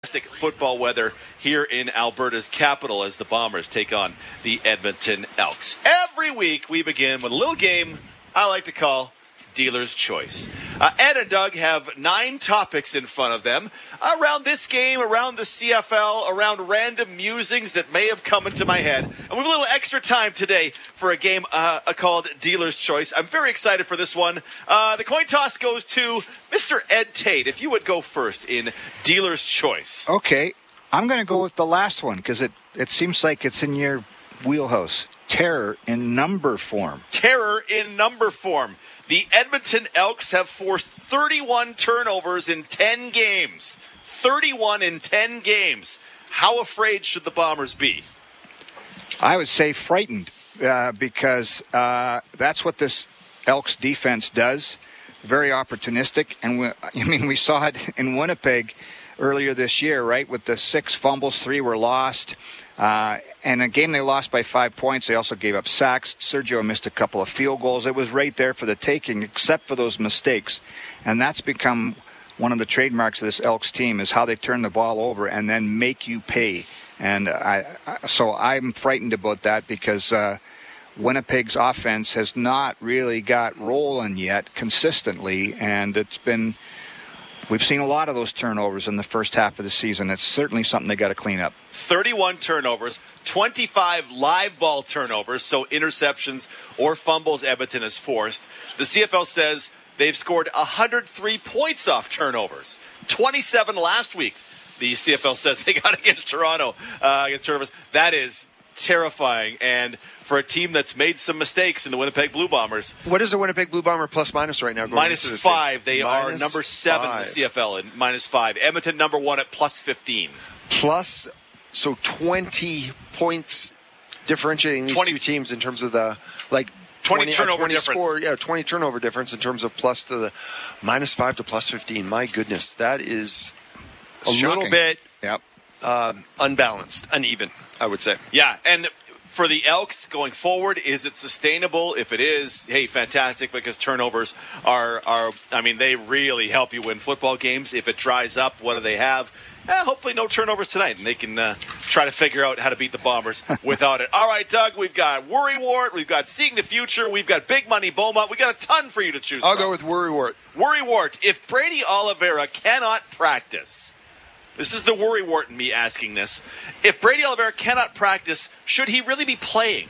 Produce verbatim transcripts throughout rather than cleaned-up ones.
Football weather here in Alberta's capital as the Bombers take on the Edmonton Elks. Every week we begin with a little game I like to call Dealer's Choice. Uh, Ed and Doug have nine topics in front of them around this game, around the C F L, around random musings that may have come into my head. And we have a little extra time today for a game uh, called Dealer's Choice. I'm very excited for this one. Uh, the coin toss goes to Mister Ed Tate. If you would go first in Dealer's Choice. Okay. I'm going to go with the last one because it, it seems like it's in your wheelhouse. Terror in number form. Terror in number form. The Edmonton Elks have forced thirty-one turnovers in ten games. thirty-one in ten games. How afraid should the Bombers be? I would say frightened uh, because uh, that's what this Elks defense does. Very opportunistic. And we, I mean, we saw it in Winnipeg earlier this year, right? With the six fumbles, three were lost. Uh, and a game they lost by five points. They also gave up sacks. Sergio missed a couple of field goals. It was right there for the taking, except for those mistakes. And that's become one of the trademarks of this Elks team is how they turn the ball over and then make you pay. And I, I so I'm frightened about that because uh, Winnipeg's offense has not really got rolling yet consistently, and it's been. We've seen a lot of those turnovers in the first half of the season. It's certainly something they got to clean up. thirty-one turnovers, twenty-five live ball turnovers, so interceptions or fumbles Edmonton has forced. The C F L says they've scored one hundred three points off turnovers, twenty-seven last week. The C F L says they got against Toronto uh, against turnovers. That is terrifying, and for a team that's made some mistakes in the Winnipeg Blue Bombers. What is the Winnipeg Blue Bomber plus minus right now? Minus five. They minus are number seven five. in the C F L and minus five. Edmonton number one at plus fifteen. Plus, so twenty points differentiating these twenty two teams in terms of the, like, twenty, twenty turnover twenty difference. Score, yeah, twenty turnover difference in terms of plus to the minus five to plus fifteen. My goodness, that is a Shocking. little bit Yep. um, unbalanced, uneven, I would say. Yeah, and for the Elks going forward, is it sustainable? If it is, hey, fantastic, because turnovers are, are I mean, they really help you win football games. If it dries up, what do they have? Eh, hopefully no turnovers tonight, and they can uh, try to figure out how to beat the Bombers without it. All right, Doug, we've got Worry Wart, we've got Seeing the Future, we've got Big Money Beaumont. We've got a ton for you to choose I'll from. go with Worry Wart. Worry Wart, if Brady Oliveira cannot practice, this is the Worry Wart in me asking this. If Brady Oliveira cannot practice, should he really be playing?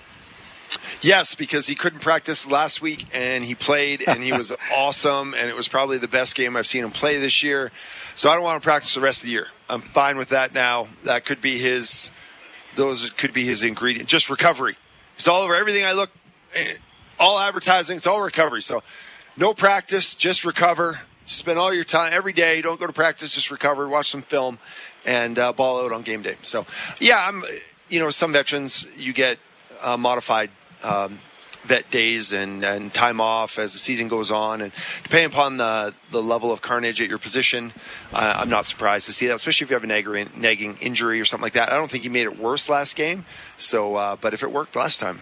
Yes, because he couldn't practice last week, and he played, and he was awesome, and it was probably the best game I've seen him play this year. So I don't want to practice the rest of the year. I'm fine with that now. That could be his, those could be his ingredient. Just recovery. It's all over everything I look, all advertising, it's all recovery. So no practice, just recover. Spend all your time every day. Don't go to practice. Just recover. Watch some film, and uh, ball out on game day. So, yeah, I'm. You know, some veterans you get uh, modified um, vet days and, and time off as the season goes on, and depending upon the the level of carnage at your position, uh, I'm not surprised to see that, especially if you have a nagging, nagging injury or something like that. I don't think he made it worse last game. So, uh, but if it worked last time,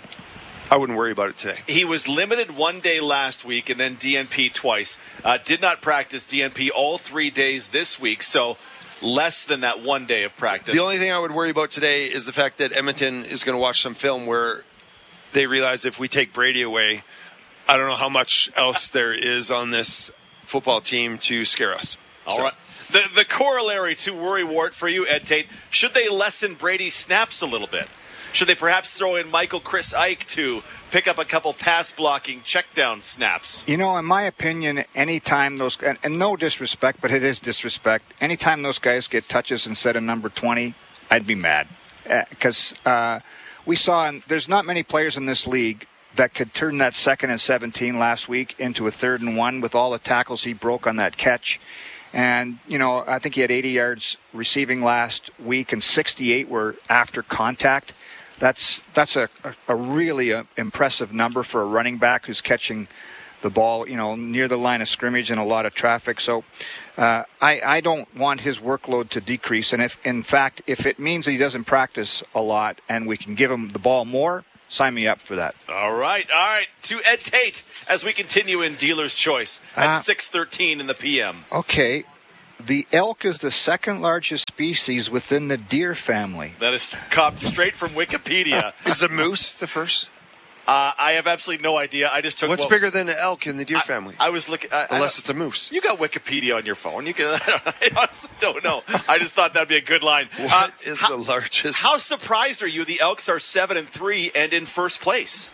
I wouldn't worry about it today. He was limited one day last week and then D N P twice. Uh, did not practice D N P all three days this week, so less than that one day of practice. The only thing I would worry about today is the fact that Edmonton is going to watch some film where they realize if we take Brady away, I don't know how much else there is on this football team to scare us. All so. right. The, the corollary to Worry Wart for you, Ed Tate, should they lessen Brady's snaps a little bit? Should they perhaps throw in Michael Chris Ike to pick up a couple pass-blocking check-down snaps? You know, in my opinion, anytime those, and, and no disrespect, but it is disrespect, anytime those guys get touches instead of number twenty, I'd be mad. Because uh, uh, we saw, and there's not many players in this league that could turn that second and seventeen last week into a third and one with all the tackles he broke on that catch. And, you know, I think he had eighty yards receiving last week, and sixty-eight were after contact. That's that's a, a, a really a impressive number for a running back who's catching the ball, you know, near the line of scrimmage and a lot of traffic. So uh, I, I don't want his workload to decrease. And if, in fact, if it means that he doesn't practice a lot and we can give him the ball more, sign me up for that. All right, all right. To Ed Tate as we continue in Dealer's Choice at uh, six thirteen in the P M. Okay. the elk is the second largest species within the deer family. That is copied straight from Wikipedia. Is the moose the first? Uh, I have absolutely no idea. I just took. What's well, bigger than an elk in the deer I, family? I was looking. I, Unless I, it's a moose. You got Wikipedia on your phone. You can. I honestly don't know. I just thought that'd be a good line. What uh, is how, the largest? How surprised are you? The Elks are seven and three and in first place.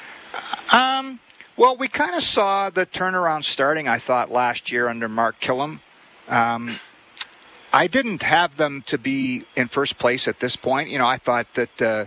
Um. Well, we kind of saw the turnaround starting, I thought, last year under Mark Killam. Um, I didn't have them to be in first place at this point. You know, I thought that uh,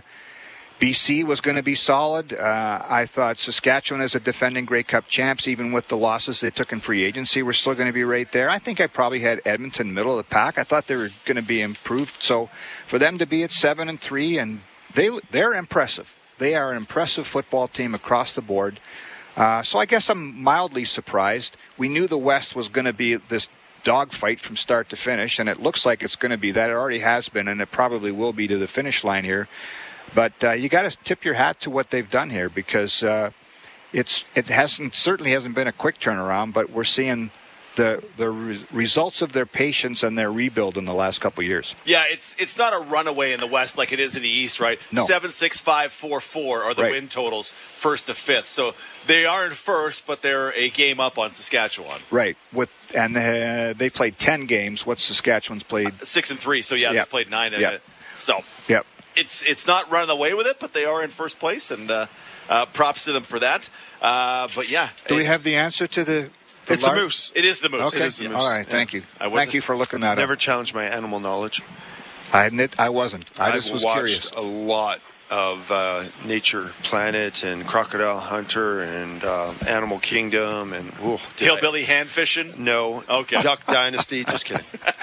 B C was going to be solid. Uh, I thought Saskatchewan, as a defending Grey Cup champs, even with the losses they took in free agency, were still going to be right there. I think I probably had Edmonton middle of the pack. I thought they were going to be improved. So for them to be at seven and three, and they they're impressive. They are an impressive football team across the board. Uh, so I guess I'm mildly surprised. We knew the West was going to be this dogfight from start to finish, and it looks like it's going to be that. It already has been, and it probably will be to the finish line here. But uh, you got to tip your hat to what they've done here, because uh, it's it hasn't certainly hasn't been a quick turnaround, but we're seeing the the re- results of their patience and their rebuild in the last couple of years. Yeah, it's it's not a runaway in the West like it is in the East, right? No. Seven, six, five, four, four are the Right. win totals, first to fifth. So they are in first, but they're a game up on Saskatchewan. Right. With and uh, they played ten games. What Saskatchewan's played? Six and three. So yeah, Yeah. they played nine. In Yeah. it. So Yep. it's it's not running away with it, but they are in first place, and uh, uh, props to them for that. Uh, but yeah, Do we it's- have the answer to the? the It's a large- moose. It is the moose. Okay. It is the moose. All right. Yeah. Thank you. I wasn't- Thank you for looking that Never up. challenged my animal knowledge. I admit I wasn't. I just I've was watched curious. a lot of uh, Nature Planet and Crocodile Hunter and uh, Animal Kingdom and ooh, did Hillbilly hand fishing. I- No. Okay. Duck Dynasty. Just kidding.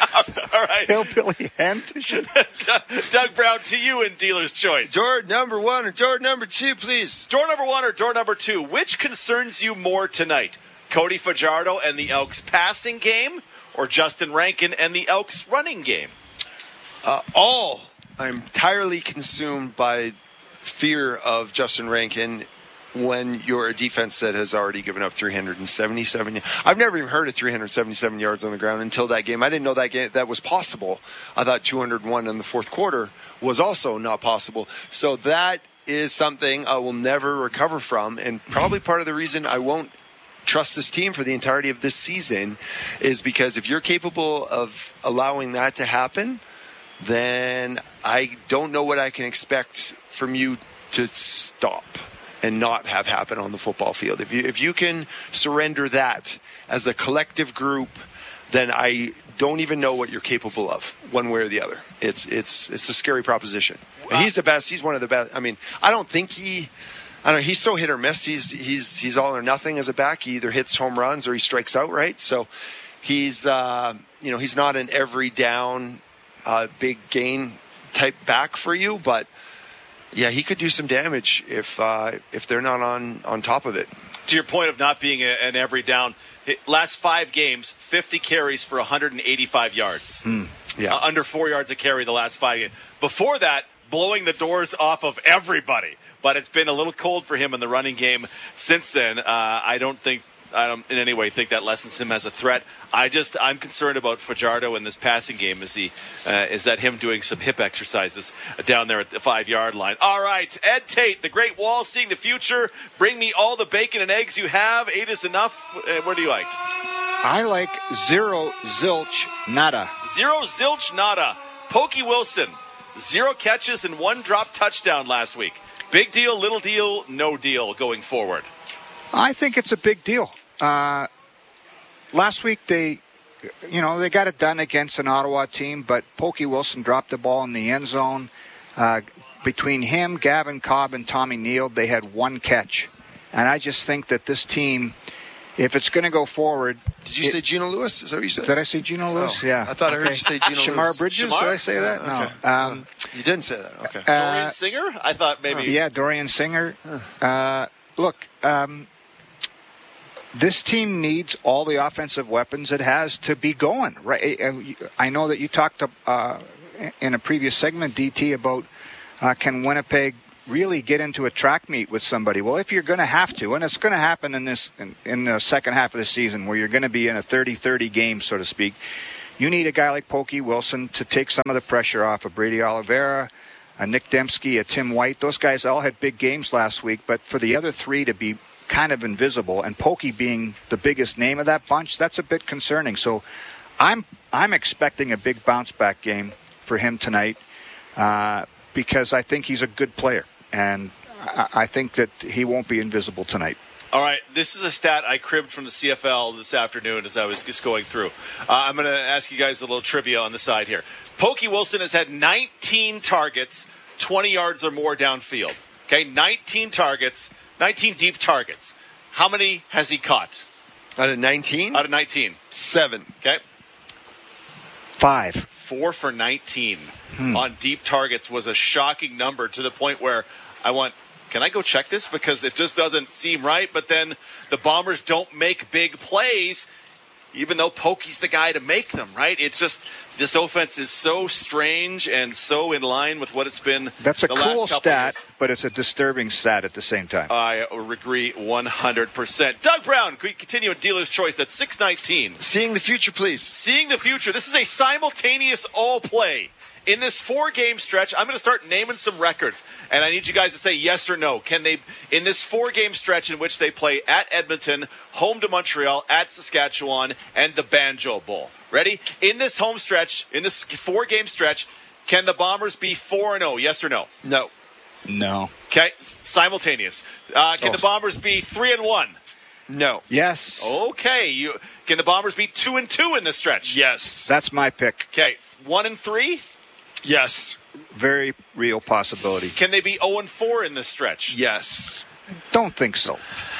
All right. Hillbilly hand fishing. Doug Brown, to you in Dealer's Choice. Door number one or door number two, please. Door number one or door number two, which concerns you more tonight? Cody Fajardo and the Elks passing game, or Justin Rankin and the Elks running game? Uh, all. I'm entirely consumed by fear of Justin Rankin when you're a defense that has already given up three hundred seventy-seven. I've never even heard of three hundred seventy-seven yards on the ground until that game. I didn't know that game that was possible. I thought two hundred one in the fourth quarter was also not possible. So that is something I will never recover from, and probably part of the reason I won't trust this team for the entirety of this season is because if you're capable of allowing that to happen, then I don't know what I can expect from you to stop and not have happen on the football field. If you if you can surrender that as a collective group, then I don't even know what you're capable of, one way or the other. It's it's it's a scary proposition. And he's the best. He's one of the best. I mean, I don't think he. I don't know. He's so hit or miss. He's he's he's all or nothing as a back. He either hits home runs or he strikes out. Right. So he's uh, you know he's not an every down uh, big gain type back for you, but yeah, he could do some damage if uh, if they're not on, on top of it. To your point of not being a, an every down, last five games, fifty carries for one hundred eighty-five yards. Mm, yeah, uh, under four yards a carry the last five games. Before that, blowing the doors off of everybody. But it's been a little cold for him in the running game since then. Uh, I don't think, I don't in any way think that lessens him as a threat. I just, I'm concerned about Fajardo in this passing game. Is he, uh, is that him doing some hip exercises down there at the five-yard line? All right, Ed Tate, the Great Wall, seeing the future. Bring me all the bacon and eggs you have. Eight is enough. Uh, what do you like? I like zero, zilch, nada. Zero, zilch, nada. Pokey Wilson, zero catches and one drop touchdown last week. Big deal, little deal, no deal going forward. I think it's a big deal. Uh, last week they, you know, they got it done against an Ottawa team, but Pokey Wilson dropped the ball in the end zone. Uh, between him, Gavin Cobb, and Tommy Neal, they had one catch. And I just think that this team, if it's going to go forward... Did you it, say Gino Lewis? Is that what you said? Did I say Gino Lewis? Oh, yeah. I thought I heard okay. you say Gino Shamar Lewis. Bridges? Shamar? Did I say that? Uh, okay. No. Um, you didn't say that. Okay. uh, Dorian Singer? I thought maybe. Yeah, Dorian Singer. Uh, look, um, this team needs all the offensive weapons it has to be going. Right? I know that you talked uh, in a previous segment, D T, about uh, can Winnipeg really get into a track meet with somebody? Well, if you're going to have to, and it's going to happen in this in, in the second half of the season, where you're going to be in a thirty thirty game, so to speak, you need a guy like Pokey Wilson to take some of the pressure off of Brady Oliveira, a Nick Dembski, a Tim White. Those guys all had big games last week, but for the other three to be kind of invisible, and Pokey being the biggest name of that bunch, that's a bit concerning. So I'm I'm expecting a big bounce-back game for him tonight uh, because I think he's a good player, and I, I think that he won't be invisible tonight. All right, this is a stat I cribbed from the C F L this afternoon as I was just going through. Uh, I'm going to ask you guys a little trivia on the side here. Pokey Wilson has had nineteen targets, twenty yards or more downfield. Okay, nineteen targets, nineteen deep targets. How many has he caught? Out of nineteen? Out of nineteen. Seven. Okay. Five. Four for nineteen hmm. on deep targets was a shocking number to the point where I went, can I go check this? Because it just doesn't seem right. But then the Bombers don't make big plays, even though Pokey's the guy to make them, right? It's just, this offense is so strange and so in line with what it's been. That's a the cool last couple stat, years. but it's a disturbing stat at the same time. I agree one hundred percent. Doug Brown, we continue at Dealer's Choice at six nineteen. Seeing the future, please. Seeing the future. This is a simultaneous all play. In this four-game stretch, I'm going to start naming some records, and I need you guys to say yes or no. Can they, in this four-game stretch in which they play at Edmonton, home to Montreal, at Saskatchewan, and the Banjo Bowl? Ready? In this home stretch, in this four-game stretch, can the Bombers be four and oh? Yes or no? No. No. Okay. Simultaneous. Uh, can Oh. the Bombers be three and one? No. Yes. Okay. You can the Bombers be two and two in this stretch? Yes. That's my pick. Okay. One and three? Yes. Very real possibility. Can they be zero and four in this stretch? Yes. Don't think so.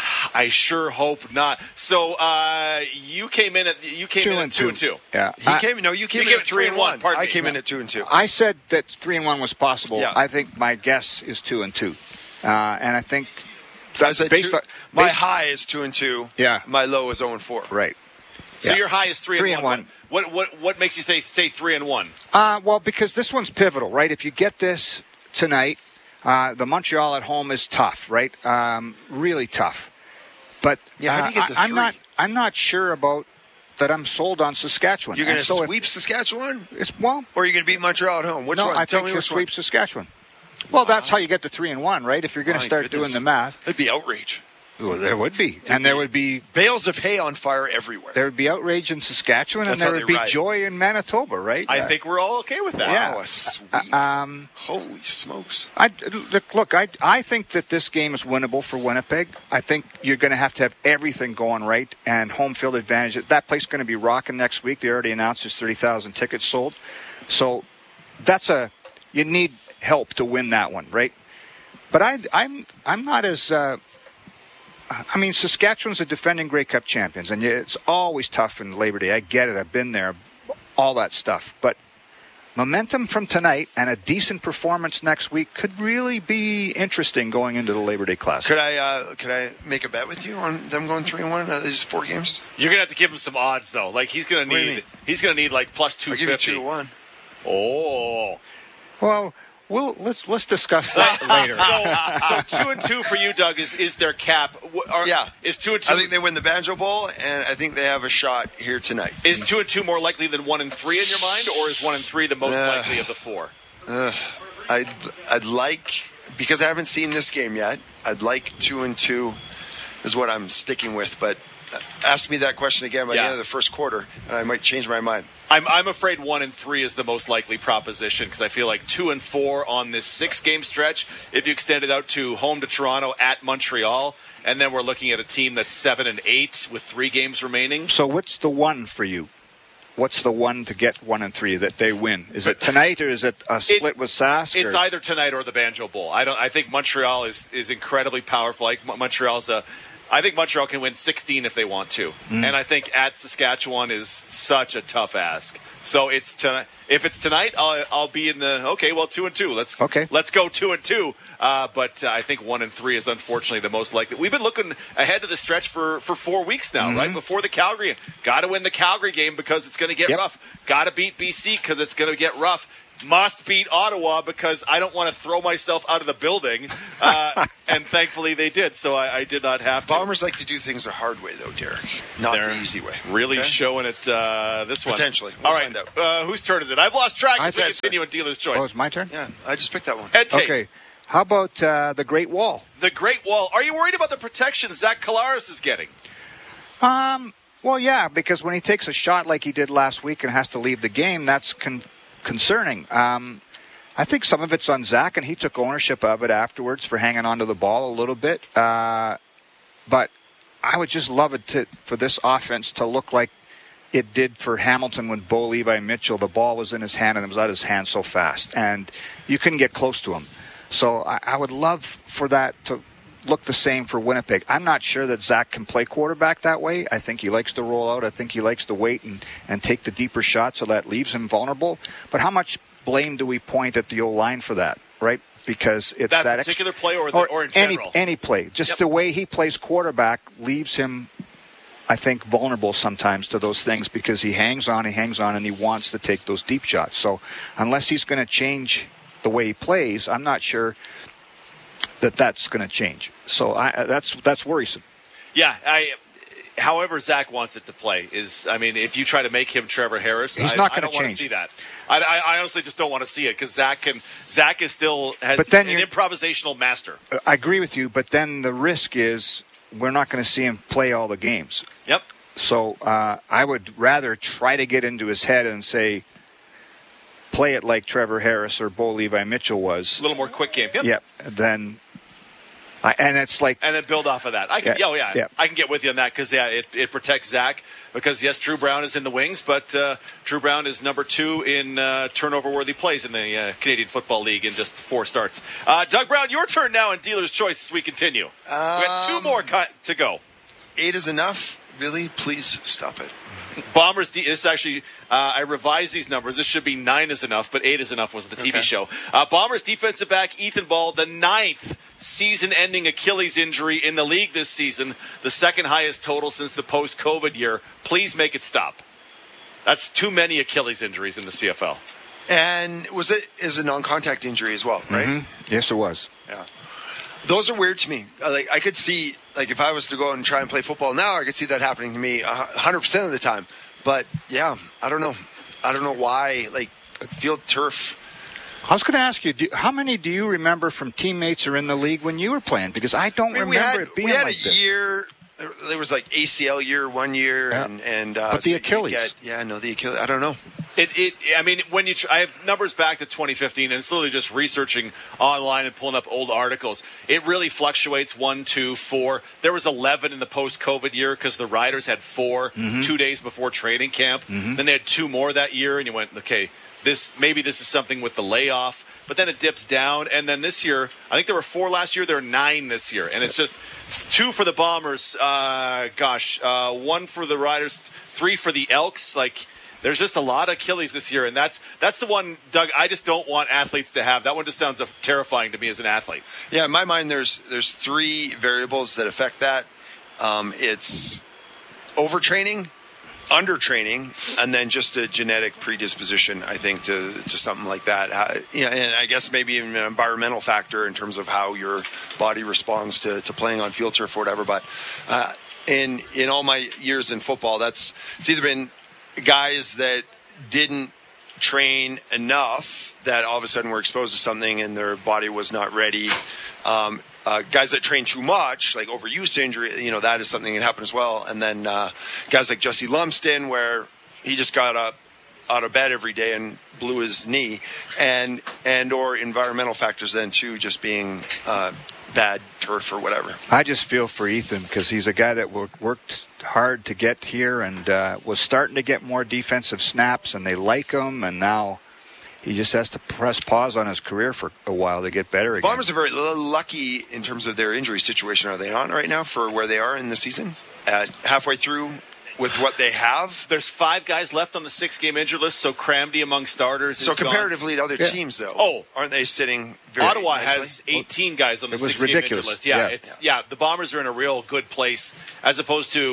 I sure hope not. So uh, you came in at you came Two in and at two two. and two. Yeah. He I, came. No, you came You in came at three and one. pardon I me. came in at two and two. I said that three and one was possible. Yeah. I think my guess is two and two, uh, and I think I that's said based two, on my based- high is two and two. Yeah. My low is zero and four. right. So Yeah. your high is three, Three and and one. one. What what what makes you say say three and one? Uh, well, because this one's pivotal, right? If you get this tonight, uh, the Montreal at home is tough, right? Um, really tough. But Yeah, how do you uh, get to I, I'm three? not. I'm not sure about that. I'm sold on Saskatchewan. You're going to And so if- sweep Saskatchewan, It's well. or are you going to beat Montreal at home? Which no, one? I Tell think me you'll which sweep one. Saskatchewan. Well, that's how you get to three and one, right? If you're going to My start goodness. doing the math, It'd be outrage. well, there would be, and there would be Bales of hay on fire everywhere. there would be outrage in Saskatchewan, That's and there how would they be ride. joy in Manitoba, right? I Uh, think we're all okay with that. yeah. Wow, a sweep. uh, um, Holy smokes. I look. Look, I I think that this game is winnable for Winnipeg. I think you're going to have to have everything going right and home field advantage. That place is going to be rocking next week. They already announced there's thirty thousand tickets sold, so that's a you need help to win that one, right? But I I'm I'm not as. Uh, I mean, Saskatchewan's the defending Grey Cup champions, and it's always tough in Labor Day. I get it. I've been there, all that stuff. But momentum from tonight and a decent performance next week could really be interesting going into the Labor Day Classic. Could I uh, could I make a bet with you on them going three and one? Uh, these four games. You're gonna have to give him some odds though. Like he's gonna What do you need mean? he's gonna need like plus two I'll give you fifty. two to one. Oh. Well, we'll let's let's discuss that later. So, so two and two for you, Doug, is, is their cap. Wh- Are, Yeah. Is two and two I think they win the Banjo Bowl, and I think they have a shot here tonight. is two and two more likely than one and three in your mind, or is one and three the most Uh, likely of the four? Ugh. I'd I'd like, because I haven't seen this game yet, I'd like two and two is what I'm sticking with. But ask me that question again by Yeah. the end of the first quarter, and I might change my mind. I'm I'm afraid one and three is the most likely proposition because I feel like two and four on this six game stretch. If you extend it out to home to Toronto, at Montreal, and then we're looking at a team that's seven and eight with three games remaining. So what's the one for you? What's the one to get one and three that they win? Is it tonight or is it a split with Sask? It's or? either tonight or the Banjo Bowl. I don't. I think Montreal is is incredibly powerful. Like Montreal's a. I think Montreal can win sixteen if they want to, Mm. and I think at Saskatchewan is such a tough ask. So it's to, if it's tonight, I'll, I'll be in the okay. Well, two and two. Let's Okay. Let's go two and two. Uh, but uh, I think one and three is unfortunately the most likely. We've been looking ahead to the stretch for, for four weeks now, Mm-hmm. right before the Calgary. Got to win the Calgary game because it's going to get Yep. rough. Got to beat B C because it's going to get rough. must beat Ottawa because I don't want to throw myself out of the building. Uh, and thankfully they did, so I, I did not have to. Bombers like to do things the hard way, though, Derek. Not They're the easy way. Really Okay? showing it uh, this one. Potentially. We'll All right. find out. Uh, whose turn is it? I've lost track I as we said- continue in Dealer's Choice. Oh, it's my turn? Yeah, I just picked that one. Head take. Okay. How about uh, the Great Wall? The Great Wall. Are you worried about the protection Zach Collaros is getting? Um, well, yeah, because when he takes a shot like he did last week and has to leave the game, that's con- concerning. Um, I think some of it's on Zach, and he took ownership of it afterwards for hanging onto the ball a little bit. Uh, but I would just love it to for this offense to look like it did for Hamilton when Bo Levi Mitchell, the ball was in his hand and it was out of his hand so fast, and you couldn't get close to him. So I, I would love for that to look the same for Winnipeg. I'm not sure that Zach can play quarterback that way. I think he likes to roll out. I think he likes to wait and, and take the deeper shot, so that leaves him vulnerable. But how much blame do we point at the O-line for that, right? Because it's that, that particular ex- play or, the, or, or in any, general? Any play. Just Yep. the way he plays quarterback leaves him, I think, vulnerable sometimes to those things because he hangs on, he hangs on, and he wants to take those deep shots. So unless he's going to change the way he plays, I'm not sure that that's going to change. So I, that's that's worrisome. Yeah, I. However, Zach wants it to play is. I mean, if you try to make him Trevor Harris, He's I, not I gonna don't want to change. see that. I, I, I honestly just don't want to see it because Zach can. Zach is still has But then an you- improvisational master. I agree with you, but then the risk is we're not going to see him play all the games. Yep. So uh, I would rather try to get into his head and say, play it like Trevor Harris or Bo Levi Mitchell was. A little more quick game. Yep. Yep. Then, I, and it's like, And then build off of that. I can, Yeah, yeah, oh, yeah, yeah. I can get with you on that because yeah, it, it protects Zach because yes, Drew Brown is in the wings, but uh, Drew Brown is number two in uh, turnover-worthy plays in the uh, Canadian Football League in just four starts. Uh, Doug Brown, your turn now in Dealer's Choice as we continue. we got two Um, more cut to go. Eight is enough. Really? Please stop it. Bombers, de- this actually, uh, I revised these numbers. This should be nine is enough, but eight is enough was the T V Okay. show. Uh, Bombers defensive back Ethan Ball, the ninth season-ending Achilles injury in the league this season, the second highest total since the post-COVID year. Please make it stop. That's too many Achilles injuries in the C F L. And was it is a non-contact injury as well, right? Mhm. Yes, it was. Yeah. Those are weird to me. Uh, Like I could see, like if I was to go and try and play football now, I could see that happening to me a hundred percent of the time. But yeah, I don't know. I don't know why. Like field turf. I was going to ask you, do, how many do you remember from teammates or in the league when you were playing? Because I don't I mean, remember we had, it being we had like a this. year. There was like A C L year one year, Yeah. and and uh, But the so you could Achilles. get- yeah, no, the Achilles. I don't know. It, it, I mean, when you, tr- I have numbers back to twenty fifteen, and it's literally just researching online and pulling up old articles. It really fluctuates one, two, four. There was eleven in the post-COVID year because the Riders had four Mm-hmm. two days before training camp. Then they had two more that year, and you went, okay, this maybe this is something with the layoff. But then it dips down, and then this year, I think there were four last year. There are nine this year, and it's just two for the Bombers. Uh, gosh, uh, one for the Riders, three for the Elks. Like. There's just a lot of Achilles this year, and that's that's the one, Doug, I just don't want athletes to have. That one just sounds uh, terrifying to me as an athlete. Yeah, in my mind, there's there's three variables that affect that. Um, it's overtraining, undertraining, and then just a genetic predisposition, I think, to, to something like that. Uh, yeah, and I guess maybe even an environmental factor in terms of how your body responds to, to playing on field turf or whatever. But uh, in in all my years in football, that's it's either been guys that didn't train enough that all of a sudden were exposed to something and their body was not ready. Um, uh, guys that train too much, like overuse injury, you know, that is something that happened as well. And then uh, guys like Jesse Lumsden, where he just got up out of bed every day and blew his knee, and and or environmental factors then too, just being uh, bad turf or whatever. I just feel for Ethan because he's a guy that worked, worked hard to get here and uh, was starting to get more defensive snaps, and they like him, and now he just has to press pause on his career for a while to get better again. Bombers are very l- lucky in terms of their injury situation. Are they not right now for where they are in the season? At halfway through with what they have? There's five guys left on the six-game injured list, so Cramdy among starters So is gone. comparatively to other Yeah. teams, though, Oh. aren't they sitting very Ottawa nicely? has eighteen guys on the It was six-game injured ridiculous. list. Yeah, Yeah. it's yeah. The Bombers are in a real good place as opposed to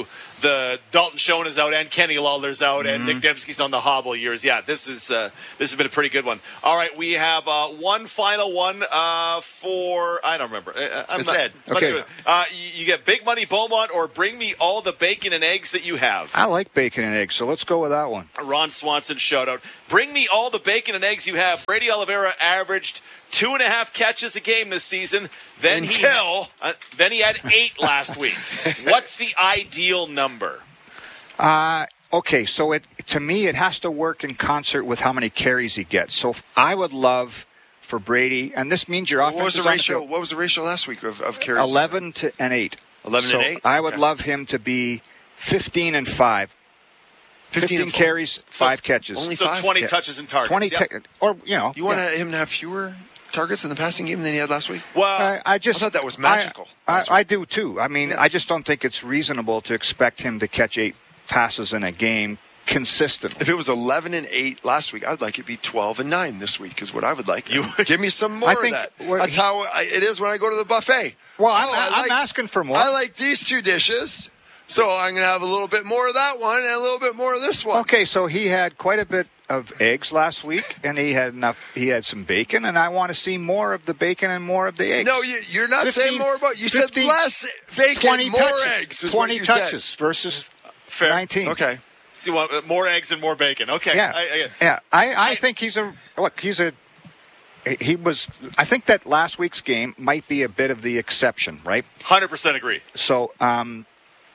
the Dalton Schoen is out and Kenny Lawler's out Mm-hmm. and Nick Dembski's on the hobble years. Yeah, this is uh, this has been a pretty good one. All right, we have uh, one final one uh, for I don't remember. Uh, I'm It's not, Ed. not Okay. doing- Uh, you, you get Big Money Beaumont or bring me all the bacon and eggs that you have. I like bacon and eggs, so let's go with that one. Ron Swanson shout out. Bring me all the bacon and eggs you have. Brady Oliveira averaged two and a half catches a game this season. Then Until- he, uh, then he had eight last week. What's the ideal number? Uh, okay, so it to me it has to work in concert with how many carries he gets. So I would love for Brady, and this means your offense What was is the on ratio? field, What was the ratio last week of, of carries? eleven to and eight. eleven so and eight. I would Okay. love him to be fifteen and five. fifteen, fifteen and four. carries, five catches. only So five? twenty Yeah. touches and targets. twenty, Yep. ta- or you know, You want yeah. him to have fewer targets in the passing game than he had last week? Well, I, I just I thought that was magical I, I, last week. I do too. I mean, I just don't think it's reasonable to expect him to catch eight passes in a game consistently. If it was eleven and eight last week, I'd like it to be twelve and nine this week. Is what I would like. You- give me some more I think- of that. well, That's he- how I, it is when I go to the buffet. Well, I'm, Oh, I I'm like- asking for more. I like these two dishes, so I'm going to have a little bit more of that one and a little bit more of this one. Okay, so he had quite a bit of eggs last week, and he had enough. He had some bacon, and I want to see more of the bacon and more of the eggs. No, you, you're not fifteen saying more about. You fifteen, said less bacon, twenty more touches, eggs. Is twenty what you touches Said. versus fair. nineteen. Okay. See what? More eggs and more bacon. Okay. Yeah, I, I, yeah. I, I think he's a look. He's a. He was. I think that last week's game might be a bit of the exception, right? one hundred percent agree. So, um,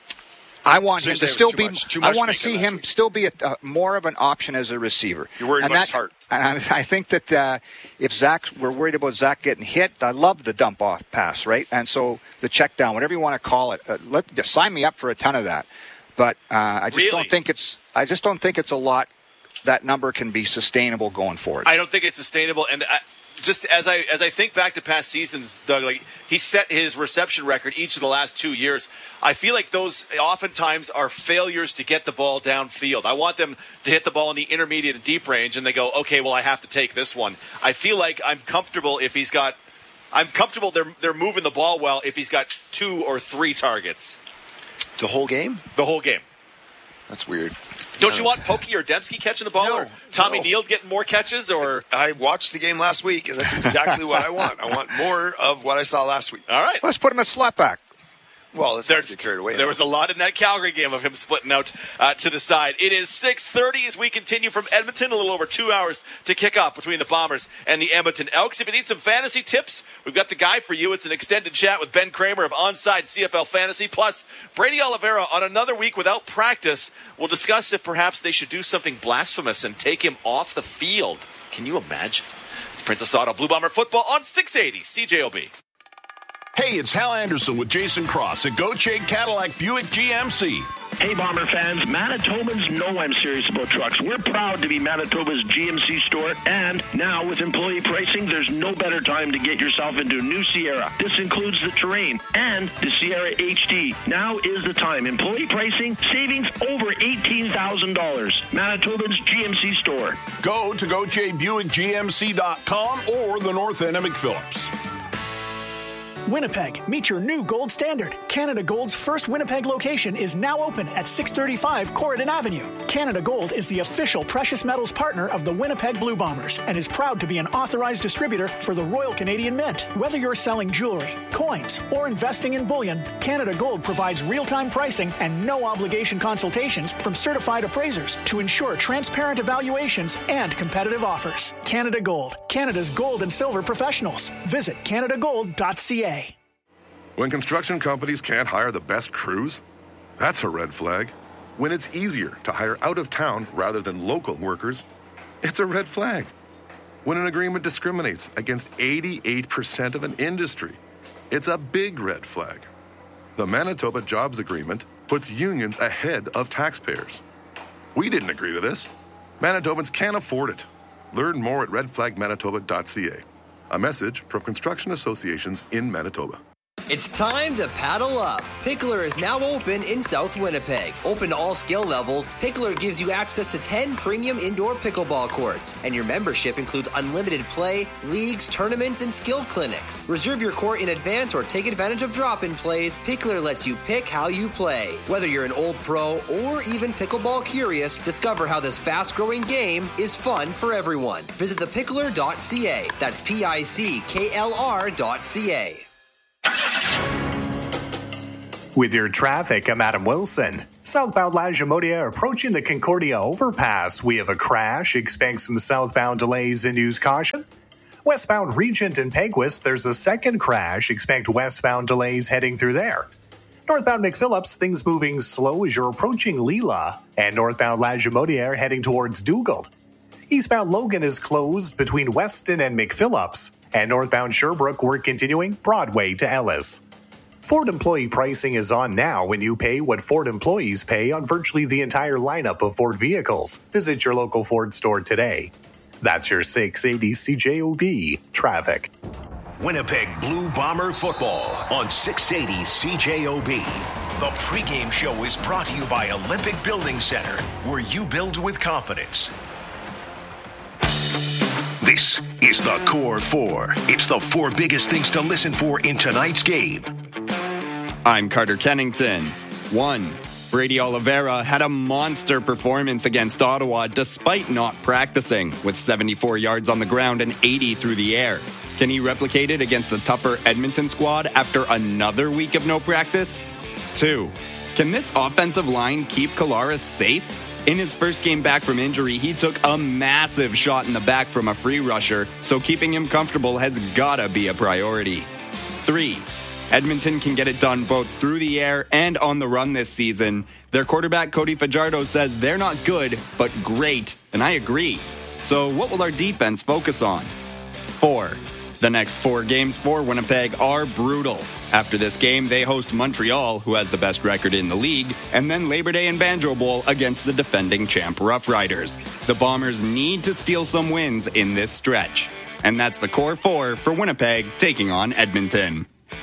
I want So you him say to it was still too be. much- too I much want to bacon see last him week. still be a, uh, more of an option as a receiver. You're worried and about his heart. And I, I think that uh, if Zach, we're worried about Zach getting hit. I love the dump off pass, right? And so the check down, whatever you want to call it, uh, let sign me up for a ton of that. But uh, I just Really? don't think it's. I just don't think it's a lot. That number can be sustainable going forward. I don't think it's sustainable. And I, just as I as I think back to past seasons, Doug, like he set his reception record each of the last two years. I feel like those oftentimes are failures to get the ball downfield. I want them to hit the ball in the intermediate and deep range, and they go, okay, well, I have to take this one. I feel like I'm comfortable if he's got. I'm comfortable they're they're moving the ball well if he's got two or three targets The whole game? the whole game. That's weird. Don't you want Pokey or Dembski catching the ball, No, or Tommy no. Neal getting more catches, or I watched the game last week, and that's exactly what I want. I want more of what I saw last week. all right? Let's put him at slot back. Well, let's There- not get carried away. There was a lot in that Calgary game of him splitting out uh, to the side. It is six thirty as we continue from Edmonton. A little over two hours to kick off between the Bombers and the Edmonton Elks. If you need some fantasy tips, we've got the guy for you. It's an extended chat with Ben Kramer of Onside C F L Fantasy. Plus, Brady Oliveira on another week without practice. We'll discuss if perhaps they should do something blasphemous and take him off the field. Can you imagine? It's Princess Auto Blue Bomber football on six eighty C J O B. Hey, it's Hal Anderson with Jason Cross at Gauthier Cadillac Buick G M C. Hey, Bomber fans, Manitobans know I'm serious about trucks. We're proud to be Manitoba's G M C store, and now with employee pricing, there's no better time to get yourself into a new Sierra. This includes the Terrain and the Sierra H D. Now is the time. Employee pricing, savings over eighteen thousand dollars. Manitoba's G M C store. Go to Gauthier Buick G M C dot com or the North End of McPhillips. Winnipeg, meet your new gold standard. Canada Gold's first Winnipeg location is now open at six thirty-five Corridon Avenue. Canada Gold is the official precious metals partner of the Winnipeg Blue Bombers and is proud to be an authorized distributor for the Royal Canadian Mint. Whether you're selling jewelry, coins, or investing in bullion, Canada Gold provides real-time pricing and no-obligation consultations from certified appraisers to ensure transparent evaluations and competitive offers. Canada Gold, Canada's gold and silver professionals. Visit canada gold dot c a. When construction companies can't hire the best crews, that's a red flag. When it's easier to hire out of town rather than local workers, it's a red flag. When an agreement discriminates against eighty-eight percent of an industry, it's a big red flag. The Manitoba Jobs Agreement puts unions ahead of taxpayers. We didn't agree to this. Manitobans can't afford it. Learn more at red flag manitoba dot c a. A message from construction associations in Manitoba. It's time to paddle up. Pickler is now open in South Winnipeg. Open to all skill levels, Pickler gives you access to ten premium indoor pickleball courts. And your membership includes unlimited play, leagues, tournaments, and skill clinics. Reserve your court in advance or take advantage of drop-in plays. Pickler lets you pick how you play. Whether you're an old pro or even pickleball curious, discover how this fast-growing game is fun for everyone. Visit the pickler dot c a. That's P I C K L R dot C A. With your traffic, I'm Adam Wilson. Southbound Lagimodia approaching the Concordia overpass. We have a crash. Expect some southbound delays and use caution. Westbound Regent and Peguis, there's a second crash. Expect westbound delays heading through there. Northbound McPhillips, things moving slow as you're approaching Leela. And northbound Lagimodia heading towards Dugald. Eastbound Logan is closed between Weston and McPhillips. And northbound Sherbrooke, we're continuing Broadway to Ellis. Ford employee pricing is on now when you pay what Ford employees pay on virtually the entire lineup of Ford vehicles. Visit your local Ford store today. That's your six eighty C J O B traffic. Winnipeg Blue Bomber football on six eighty C J O B. The pregame show is brought to you by Olympic Building Center, where you build with confidence. This is the Core Four. It's the four biggest things to listen for in tonight's game. I'm Carter Kennington. One, Brady Oliveira had a monster performance against Ottawa despite not practicing, with seventy-four yards on the ground and eighty through the air. Can he replicate it against the tougher Edmonton squad after another week of no practice? Two, can this offensive line keep Collaros safe? In his first game back from injury, he took a massive shot in the back from a free rusher, so keeping him comfortable has gotta be a priority. Three, Edmonton can get it done both through the air and on the run this season. Their quarterback, Cody Fajardo, says they're not good, but great, and I agree. So what will our defense focus on? Four, the next four games for Winnipeg are brutal. After this game, they host Montreal, who has the best record in the league, and then Labor Day and Banjo Bowl against the defending champ Rough Riders. The Bombers need to steal some wins in this stretch. And that's the Core Four for Winnipeg taking on Edmonton.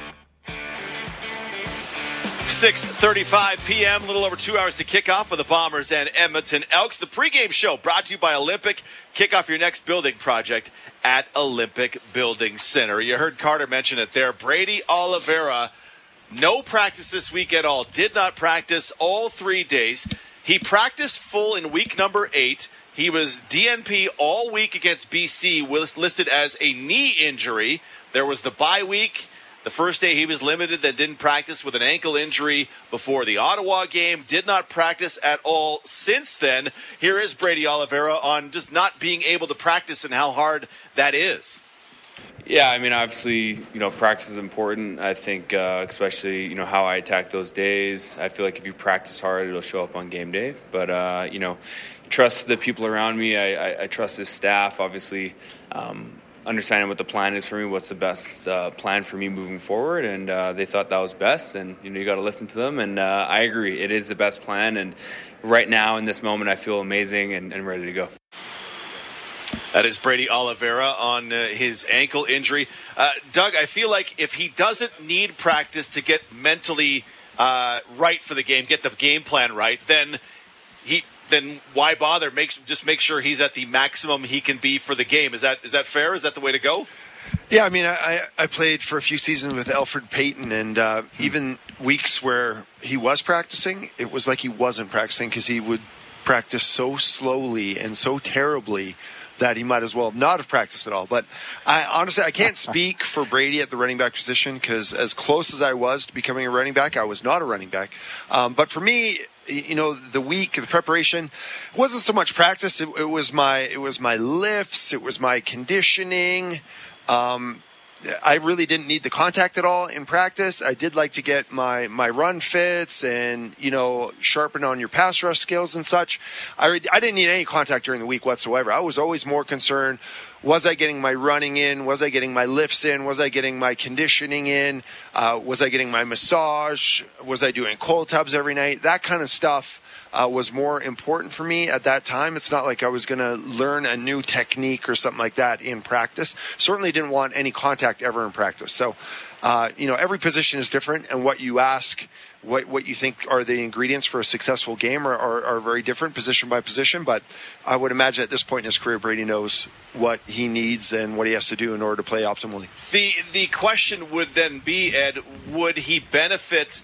six thirty-five p.m., a little over two hours to kick off for the Bombers and Edmonton Elks. The pregame show brought to you by Olympic. Kick off your next building project at Olympic Building Center. You heard Carter mention it there. Brady Oliveira, no practice this week at all. Did not practice all three days. He practiced full in week number eight. He was D N P all week against B C, listed as a knee injury. There was the bye week. The first day he was limited, then didn't practice with an ankle injury before the Ottawa game. Did not practice at all since then. Here is Brady Oliveira on just not being able to practice and how hard that is. Yeah, I mean, obviously, you know, practice is important. I think, uh, especially, you know, how I attack those days. I feel like if you practice hard, it'll show up on game day. But, uh, you know, trust the people around me. I, I, I trust this staff, obviously. Um, understanding what the plan is for me, what's the best uh, plan for me moving forward, and uh, they thought that was best, and you know you got to listen to them, and uh, I agree, it is the best plan, and right now in this moment I feel amazing and, and ready to go. That is Brady Oliveira on uh, his ankle injury. Uh, Doug, I feel like if he doesn't need practice to get mentally uh, right for the game, get the game plan right, then he then why bother? Make just make sure he's at the maximum he can be for the game. Is that is that fair? Is that the way to go? Yeah, I mean, I, I played for a few seasons with Alfred Payton, and uh, even weeks where he was practicing, it was like he wasn't practicing because he would practice so slowly and so terribly that he might as well not have practiced at all. But I honestly, I can't speak for Brady at the running back position because as close as I was to becoming a running back, I was not a running back. Um, but for me, you know, the week, the preparation wasn't so much practice. It, it was my, it was my lifts. It was my conditioning. Um, I really didn't need the contact at all in practice. I did like to get my, my run fits and, you know, sharpen on your pass rush skills and such. I, I didn't need any contact during the week whatsoever. I was always more concerned, was I getting my running in? Was I getting my lifts in? Was I getting my conditioning in? Uh, was I getting my massage? Was I doing cold tubs every night? That kind of stuff. uh, was more important for me at that time. It's not like I was going to learn a new technique or something like that in practice. Certainly didn't want any contact ever in practice. So, uh, you know, every position is different, and what you ask, what what you think are the ingredients for a successful game are, are, are very different position by position. But I would imagine at this point in his career, Brady knows what he needs and what he has to do in order to play optimally. The the question would then be, Ed, would he benefit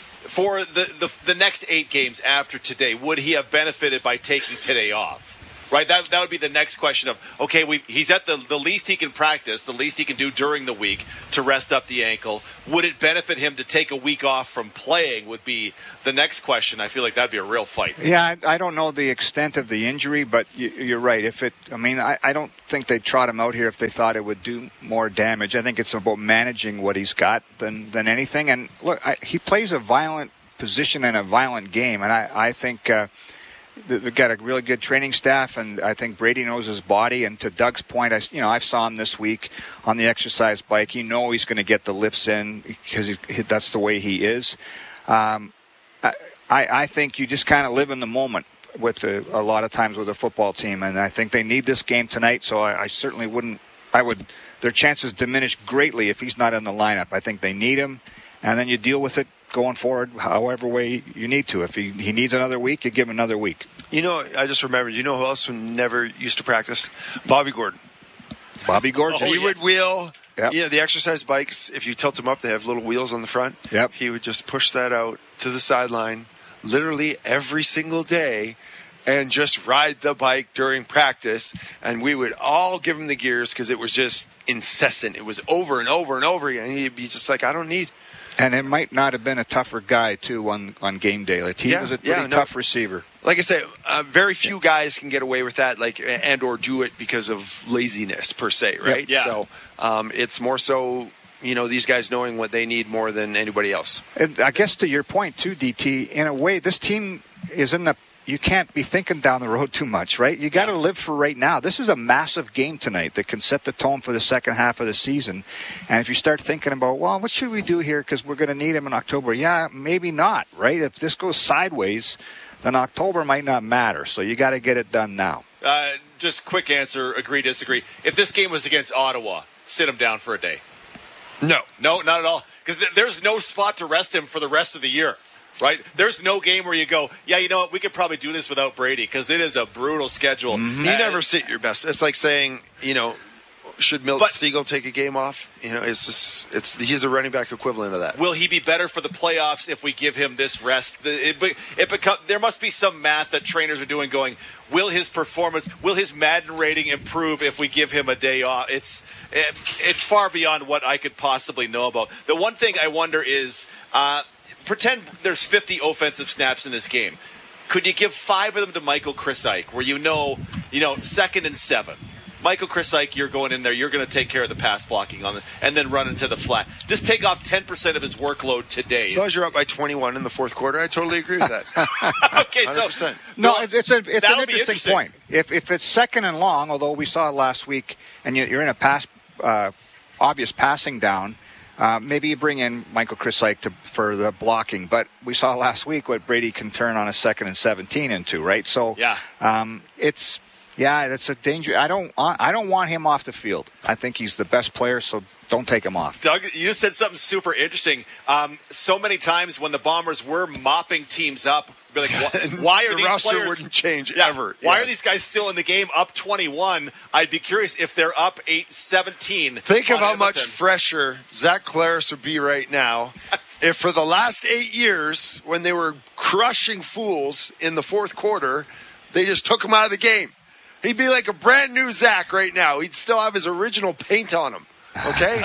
for the, the the next eight games after today? Would he have benefited by taking today off? Right, that that would be the next question of, okay, we, he's at the, the least he can practice, the least he can do during the week to rest up the ankle. Would it benefit him to take a week off from playing would be the next question. I feel like that'd be a real fight. Yeah, I, I don't know the extent of the injury, but you, you're right. If it, I mean, I, I don't think they'd trot him out here if they thought it would do more damage. I think it's about managing what he's got than, than anything. And look, I, he plays a violent position in a violent game, and I, I think uh, they've got a really good training staff, and I think Brady knows his body. And to Doug's point, I, you know, I saw him this week on the exercise bike. You know he's going to get the lifts in because he, that's the way he is. Um, I, I think you just kind of live in the moment with the, a lot of times with a football team, and I think they need this game tonight. So I, I certainly wouldn't. I would. Their chances diminish greatly if he's not in the lineup. I think they need him, and then you deal with it going forward, however way you need to. If he, he needs another week, you give him another week. You know, I just remembered, you know who else never used to practice? Bobby Gordon. Bobby Gordon. Oh, he yeah. would wheel, yep. you know, the exercise bikes, if you tilt them up, they have little wheels on the front. Yep. He would just push that out to the sideline literally every single day and just ride the bike during practice. And we would all give him the gears because it was just incessant. It was over and over and over again. He'd be just like, I don't need... And it might not have been a tougher guy, too, on, on game day. Like he yeah, was a pretty yeah, no. tough receiver. Like I say, uh, very few guys can get away with that, like and or do it because of laziness, per se, right? Yep, yeah. So um, it's more so, you know, these guys knowing what they need more than anybody else. And I guess to your point, too, D T, in a way, this team is in the... You can't be thinking down the road too much, right? You got to live for right now. This is a massive game tonight that can set the tone for the second half of the season. And if you start thinking about, well, what should we do here because we're going to need him in October? Yeah, maybe not, right? If this goes sideways, then October might not matter. So you got to get it done now. Uh, just quick answer, agree, disagree. If this game was against Ottawa, sit him down for a day. No. No, not at all. Because th- there's no spot to rest him for the rest of the year. Right? There's no game where you go, yeah, you know what, we could probably do this without Brady because it is a brutal schedule. Mm-hmm. Uh, you never sit your best. It's like saying, you know, should Milt Spiegel take a game off? You know, it's just, it's he's a running back equivalent of that. Will he be better for the playoffs if we give him this rest? The, it, it become, there must be some math that trainers are doing going, will his performance, will his Madden rating improve if we give him a day off? It's it, it's far beyond what I could possibly know about. The one thing I wonder is, uh, pretend there's fifty offensive snaps in this game. Could you give five of them to Michael Krisyke, where you know, you know, second and seven? Michael Krisyke, you're going in there, you're going to take care of the pass blocking on it, and then run into the flat. Just take off ten percent of his workload today. As long as you're up by twenty-one in the fourth quarter, I totally agree with that. Okay, so one hundred percent. No, it's a it's an interesting, interesting point. If if it's second and long, although we saw last week, and you're in a pass, uh, obvious passing down. Uh, maybe you bring in Michael Krisyke to, for the blocking, but we saw last week what Brady can turn on a second and seventeen into, right? So, yeah, um, it's yeah, that's a danger. I don't I don't want him off the field. I think he's the best player, so don't take him off. Doug, you just said something super interesting. Um, so many times when the Bombers were mopping teams up, be like, why, why are the these roster players wouldn't change yeah, ever? Why yes. are these guys still in the game up twenty-one? I'd be curious if they're up eight seventeen. Think of how Edmonton. much fresher Zach Collaros would be right now if for the last eight years, when they were crushing fools in the fourth quarter, they just took him out of the game. He'd be like a brand new Zach right now. He'd still have his original paint on him. Okay?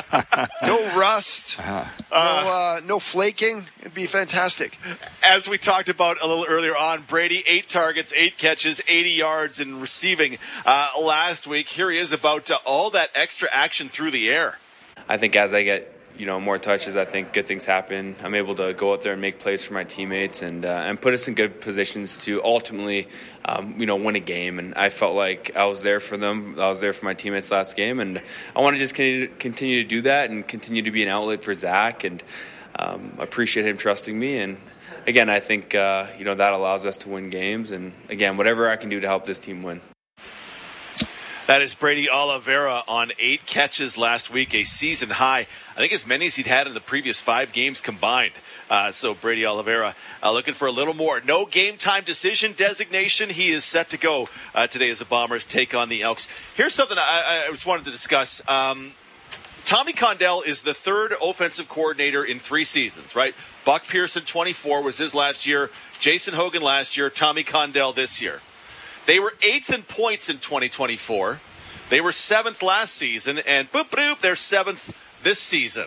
No rust. Uh, no, uh, no flaking. It'd be fantastic. As we talked about a little earlier on, Brady, eight targets, eight catches, eighty yards in receiving uh, last week. Here he is about uh, all that extra action through the air. I think as I get, you know, more touches, I think good things happen. I'm able to go out there and make plays for my teammates and uh, and put us in good positions to ultimately, um, you know, win a game. And I felt like I was there for them. I was there for my teammates last game, and I want to just continue, continue to do that and continue to be an outlet for Zach. And um, appreciate him trusting me. And again, I think uh, you know that allows us to win games. And again, whatever I can do to help this team win. That is Brady Oliveira on eight catches last week, a season high. I think as many as he'd had in the previous five games combined. Uh, so Brady Oliveira uh, looking for a little more. No game time decision designation. He is set to go uh, today as the Bombers take on the Elks. Here's something I, I just wanted to discuss. Um, Tommy Condell is the third offensive coordinator in three seasons, right? Buck Pearson, twenty-four, was his last year. Jason Hogan last year. Tommy Condell this year. They were eighth in points in twenty twenty-four. They were seventh last season, and boop, boop, they're seventh this season.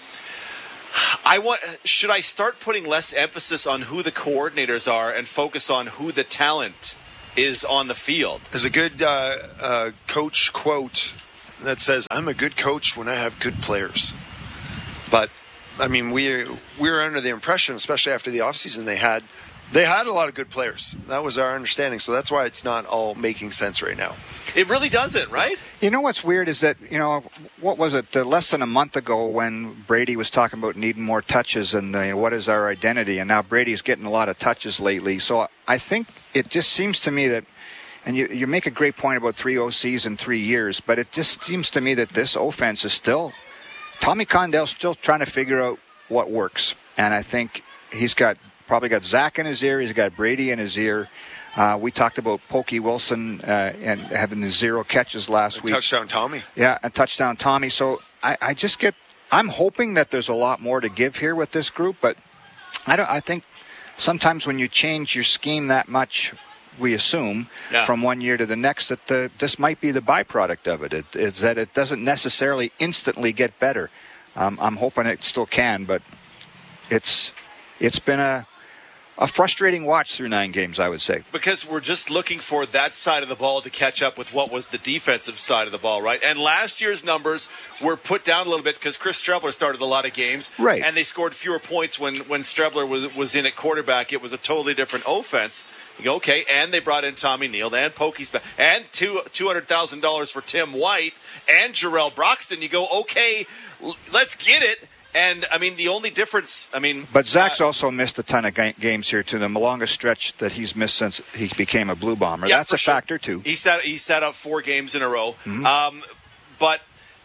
I want. Should I start putting less emphasis on who the coordinators are and focus on who the talent is on the field? There's a good uh, uh, coach quote that says, "I'm a good coach when I have good players." But, I mean, we we were under the impression, especially after the offseason, they had They had a lot of good players. That was our understanding. So that's why it's not all making sense right now. It really doesn't, right? You know what's weird is that, you know, what was it, uh, less than a month ago when Brady was talking about needing more touches and uh, you know, what is our identity? And now Brady's getting a lot of touches lately. So I think it just seems to me that, and you, you make a great point about three O Cs in three years, but it just seems to me that this offense is still, Tommy Condell's still trying to figure out what works. And I think he's got probably got Zach in his ear. He's got Brady in his ear. Uh, we talked about Pokey Wilson uh, and having the zero catches last week. Touchdown Tommy. Yeah, a touchdown Tommy. So I, I just get, I'm hoping that there's a lot more to give here with this group, but I don't. I think sometimes when you change your scheme that much, we assume yeah. from one year to the next that the, this might be the byproduct of it. It is that it doesn't necessarily instantly get better. Um, I'm hoping it still can, but it's it's been a. A frustrating watch through nine games, I would say. Because we're just looking for that side of the ball to catch up with what was the defensive side of the ball, right? And last year's numbers were put down a little bit because Chris Strebler started a lot of games. Right. And they scored fewer points when, when Strebler was, was in at quarterback. It was a totally different offense. You go, okay, and they brought in Tommy Neal, and Pokey's back, and two two hundred thousand dollars for Tim White, and Jarrell Broxton. You go, okay, let's get it. And, I mean, the only difference, I mean... But Zach's uh, also missed a ton of ga- games here, too. The longest stretch that he's missed since he became a Blue Bomber. Yeah, That's a sure. factor, too. He sat he sat out four games in a row. Mm-hmm. Um, but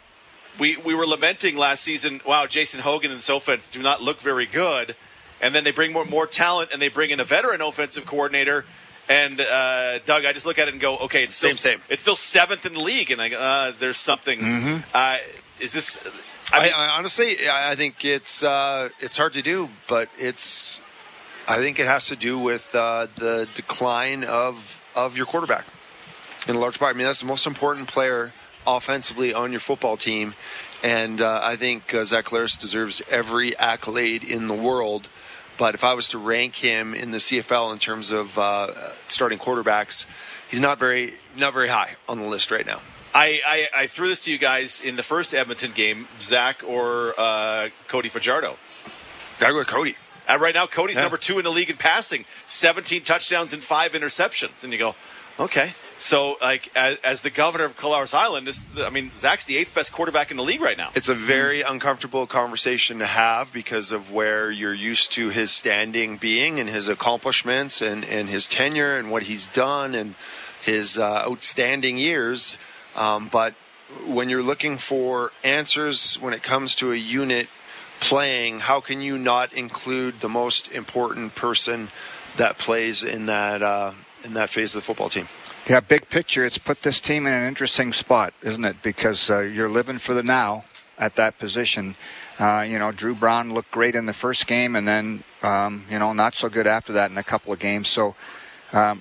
we we were lamenting last season, wow, Jason Hogan and this offense do not look very good. And then they bring more, more talent, and they bring in a veteran offensive coordinator. And, uh, Doug, I just look at it and go, okay, it's still, same, same. It's still seventh in the league. And I go, uh, there's something. Mm-hmm. Uh, is this... I, mean, I, I honestly, I think it's uh, it's hard to do, but it's. I think it has to do with uh, the decline of of your quarterback, in a large part. I mean, that's the most important player offensively on your football team, and uh, I think uh, Zach Collaros deserves every accolade in the world. But if I was to rank him in the C F L in terms of uh, starting quarterbacks, he's not very not very high on the list right now. I, I, I threw this to you guys in the first Edmonton game, Zach or uh, Cody Fajardo. I go with Cody. Uh, right now, Cody's yeah. number two in the league in passing, seventeen touchdowns and five interceptions. And you go, okay. So, like, as, as the governor of Colorado Island, this, I mean, Zach's the eighth best quarterback in the league right now. It's a very uncomfortable conversation to have because of where you're used to his standing being and his accomplishments and, and his tenure and what he's done and his uh, outstanding years. Um, but when you're looking for answers when it comes to a unit playing, how can you not include the most important person that plays in that uh, in that phase of the football team? Yeah, big picture, it's put this team in an interesting spot, isn't it? Because uh, you're living for the now at that position. Uh, you know, Drew Brown looked great in the first game, and then, um, you know, not so good after that in a couple of games. So um,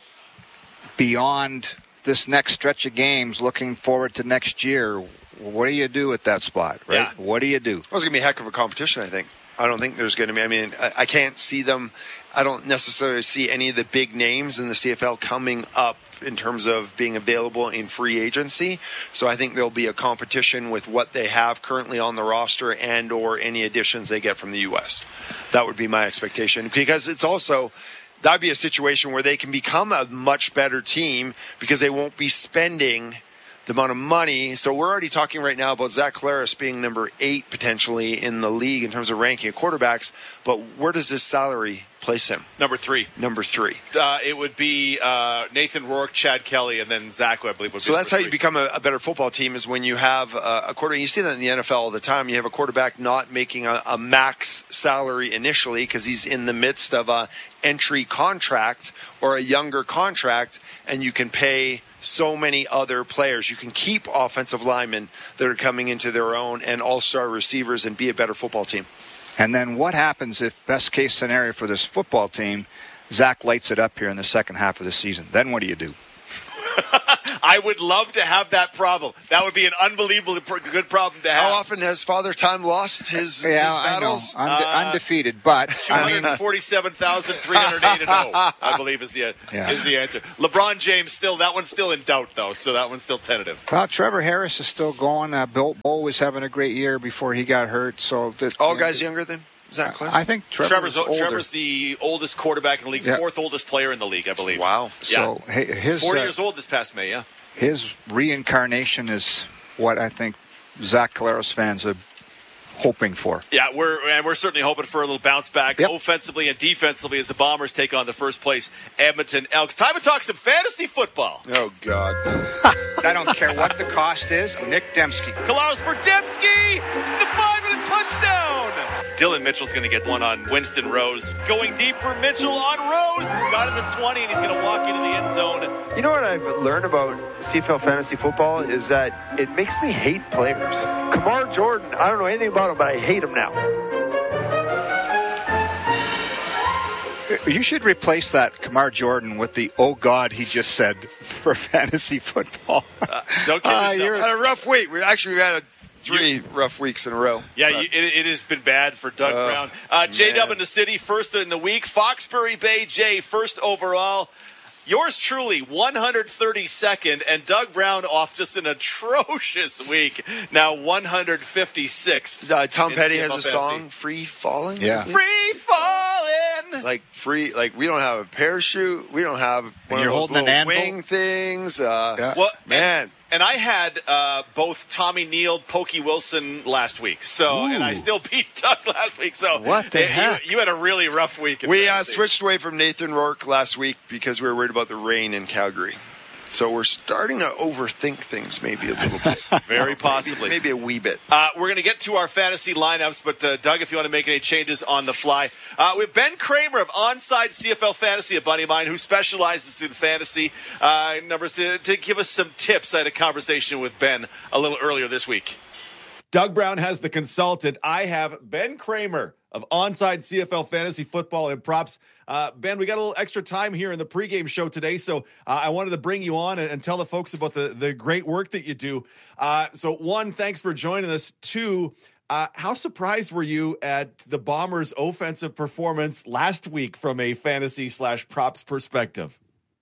beyond this next stretch of games, looking forward to next year, what do you do at that spot, right? Yeah. What do you do? Well, it's going to be a heck of a competition, I think. I don't think there's going to be, I mean, I, I can't see them, I don't necessarily see any of the big names in the C F L coming up in terms of being available in free agency. So I think there'll be a competition with what they have currently on the roster and or any additions they get from the U S. That would be my expectation, because it's also... That'd be a situation where they can become a much better team because they won't be spending the amount of money. So we're already talking right now about Zach Collaros being number eight potentially in the league in terms of ranking of quarterbacks. But where does this salary place him? Number three. Number three. Uh, it would be uh, Nathan Rourke, Chad Kelly, and then Zach, who I believe would be So that's how three. you become a, a better football team, is when you have a, a quarterback. You see that in the N F L all the time. You have a quarterback not making a, a max salary initially because he's in the midst of a entry contract or a younger contract, and you can pay so many other players. You can keep offensive linemen that are coming into their own and all-star receivers and be a better football team. And then what happens if, best case scenario for this football team, Zach lights it up here in the second half of the season? Then what do you do? I would love to have that problem. That would be an unbelievably good problem to have. How often has Father Time lost his, yeah, his battles? I know. Unde- Uh, undefeated, but two I hundred mean, forty-seven thousand three hundred eight and oh, I believe is the, Yeah. is the answer. LeBron James, still, that one's still in doubt, though, so that one's still tentative. well, Trevor Harris is still going. Uh, Bill Bull was having a great year before he got hurt. So that, All you know, guys younger than Zach Collaros? I think Trevor's, Trevor's, older. Trevor's the oldest quarterback in the league, Yeah. fourth oldest player in the league, I believe. Wow. So Yeah. hi- his forty uh, years old this past May, yeah. his reincarnation is what I think Zach Collaros fans are hoping for. Yeah, we're and we're certainly hoping for a little bounce back Yep. offensively and defensively as the Bombers take on the first place Edmonton Elks. Time to talk some fantasy football. Oh, God. I don't care what the cost is. Nick Dembski. Kalaus for Dembski, the five and a touchdown. Dylan Mitchell's going to get one on Winston Rose. Going deep for Mitchell on Rose. Got it at twenty, and he's going to walk into the end zone. You know what I've learned about C F L fantasy football is that it makes me hate players. Kamar Jordan, I don't know anything about him, but I hate him now. You should replace that Kamar Jordan with the "Oh God" he just said for fantasy football. Uh, don't kid Uh, yourself. you're- Had a rough week. We actually we've had a, three rough weeks in a row. Yeah, But- you, it, it has been bad for Doug Uh, Brown. Uh, J-Dub man. in the city, first in the week. Foxbury Bay J, first overall. Yours truly, one hundred thirty-second, and Doug Brown off just an atrocious week. Now one hundred fifty-sixth. Uh, Tom in Petty C F has L a Fantasy. song, "Free Falling." Yeah. Free falling. Like free, like we don't have a parachute. We don't have one you're of those holding an little anvil? wing things. Uh, Yeah. Well, man. And, and I had uh, both Tommy Neal, Pokey Wilson last week. So, and I Ooh. still beat Doug last week. So, What the you, heck? You, you had a really rough week. in We uh, fantasy. switched away from Nathan Rourke last week because we were worried about the rain in Calgary. So we're starting to overthink things maybe a little bit. Very possibly. Maybe, maybe a wee bit. Uh, we're going to get to our fantasy lineups, but uh, Doug, if you want to make any changes on the fly, uh, we have Ben Kramer of Onside C F L Fantasy, a buddy of mine who specializes in fantasy uh, numbers, to, to give us some tips. I had a conversation with Ben a little earlier this week. Doug Brown has the consultant. I have Ben Kramer of Onside C F L Fantasy Football and Props. Uh, Ben, we got a little extra time here in the pregame show today, so uh, I wanted to bring you on and, and tell the folks about the, the great work that you do. Uh, so, one, thanks for joining us. Two, uh, how surprised were you at the Bombers' offensive performance last week from a fantasy slash props perspective?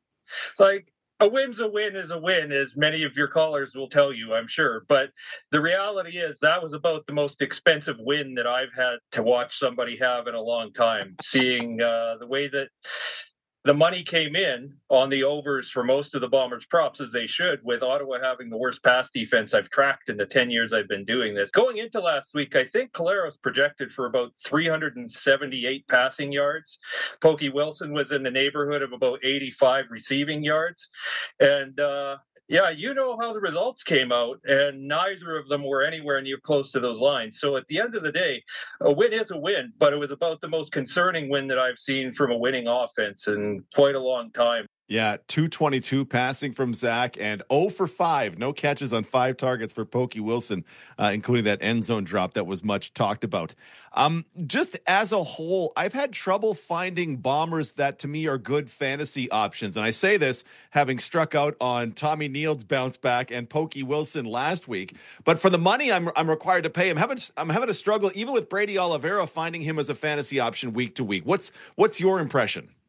Like, a win's a win is a win, as many of your callers will tell you, I'm sure. But the reality is that was about the most expensive win that I've had to watch somebody have in a long time. Seeing uh, the way that the money came in on the overs for most of the Bombers props, as they should, with Ottawa having the worst pass defense I've tracked in the ten years I've been doing this. Going into last week, I think Collaros projected for about three hundred seventy-eight passing yards. Pokey Wilson was in the neighborhood of about eighty-five receiving yards. And, uh, yeah, you know how the results came out, and neither of them were anywhere near close to those lines. So at the end of the day, a win is a win, but it was about the most concerning win that I've seen from a winning offense in quite a long time. Yeah, two twenty-two passing from Zach and zero for five. No catches on five targets for Pokey Wilson, uh, including that end zone drop that was much talked about. Um, just as a whole, I've had trouble finding Bombers that to me are good fantasy options. And I say this having struck out on Tommy Neal's bounce back and Pokey Wilson last week. But for the money I'm I'm required to pay, I'm having, I'm having a struggle even with Brady Oliveira finding him as a fantasy option week to week. What's what's your impression?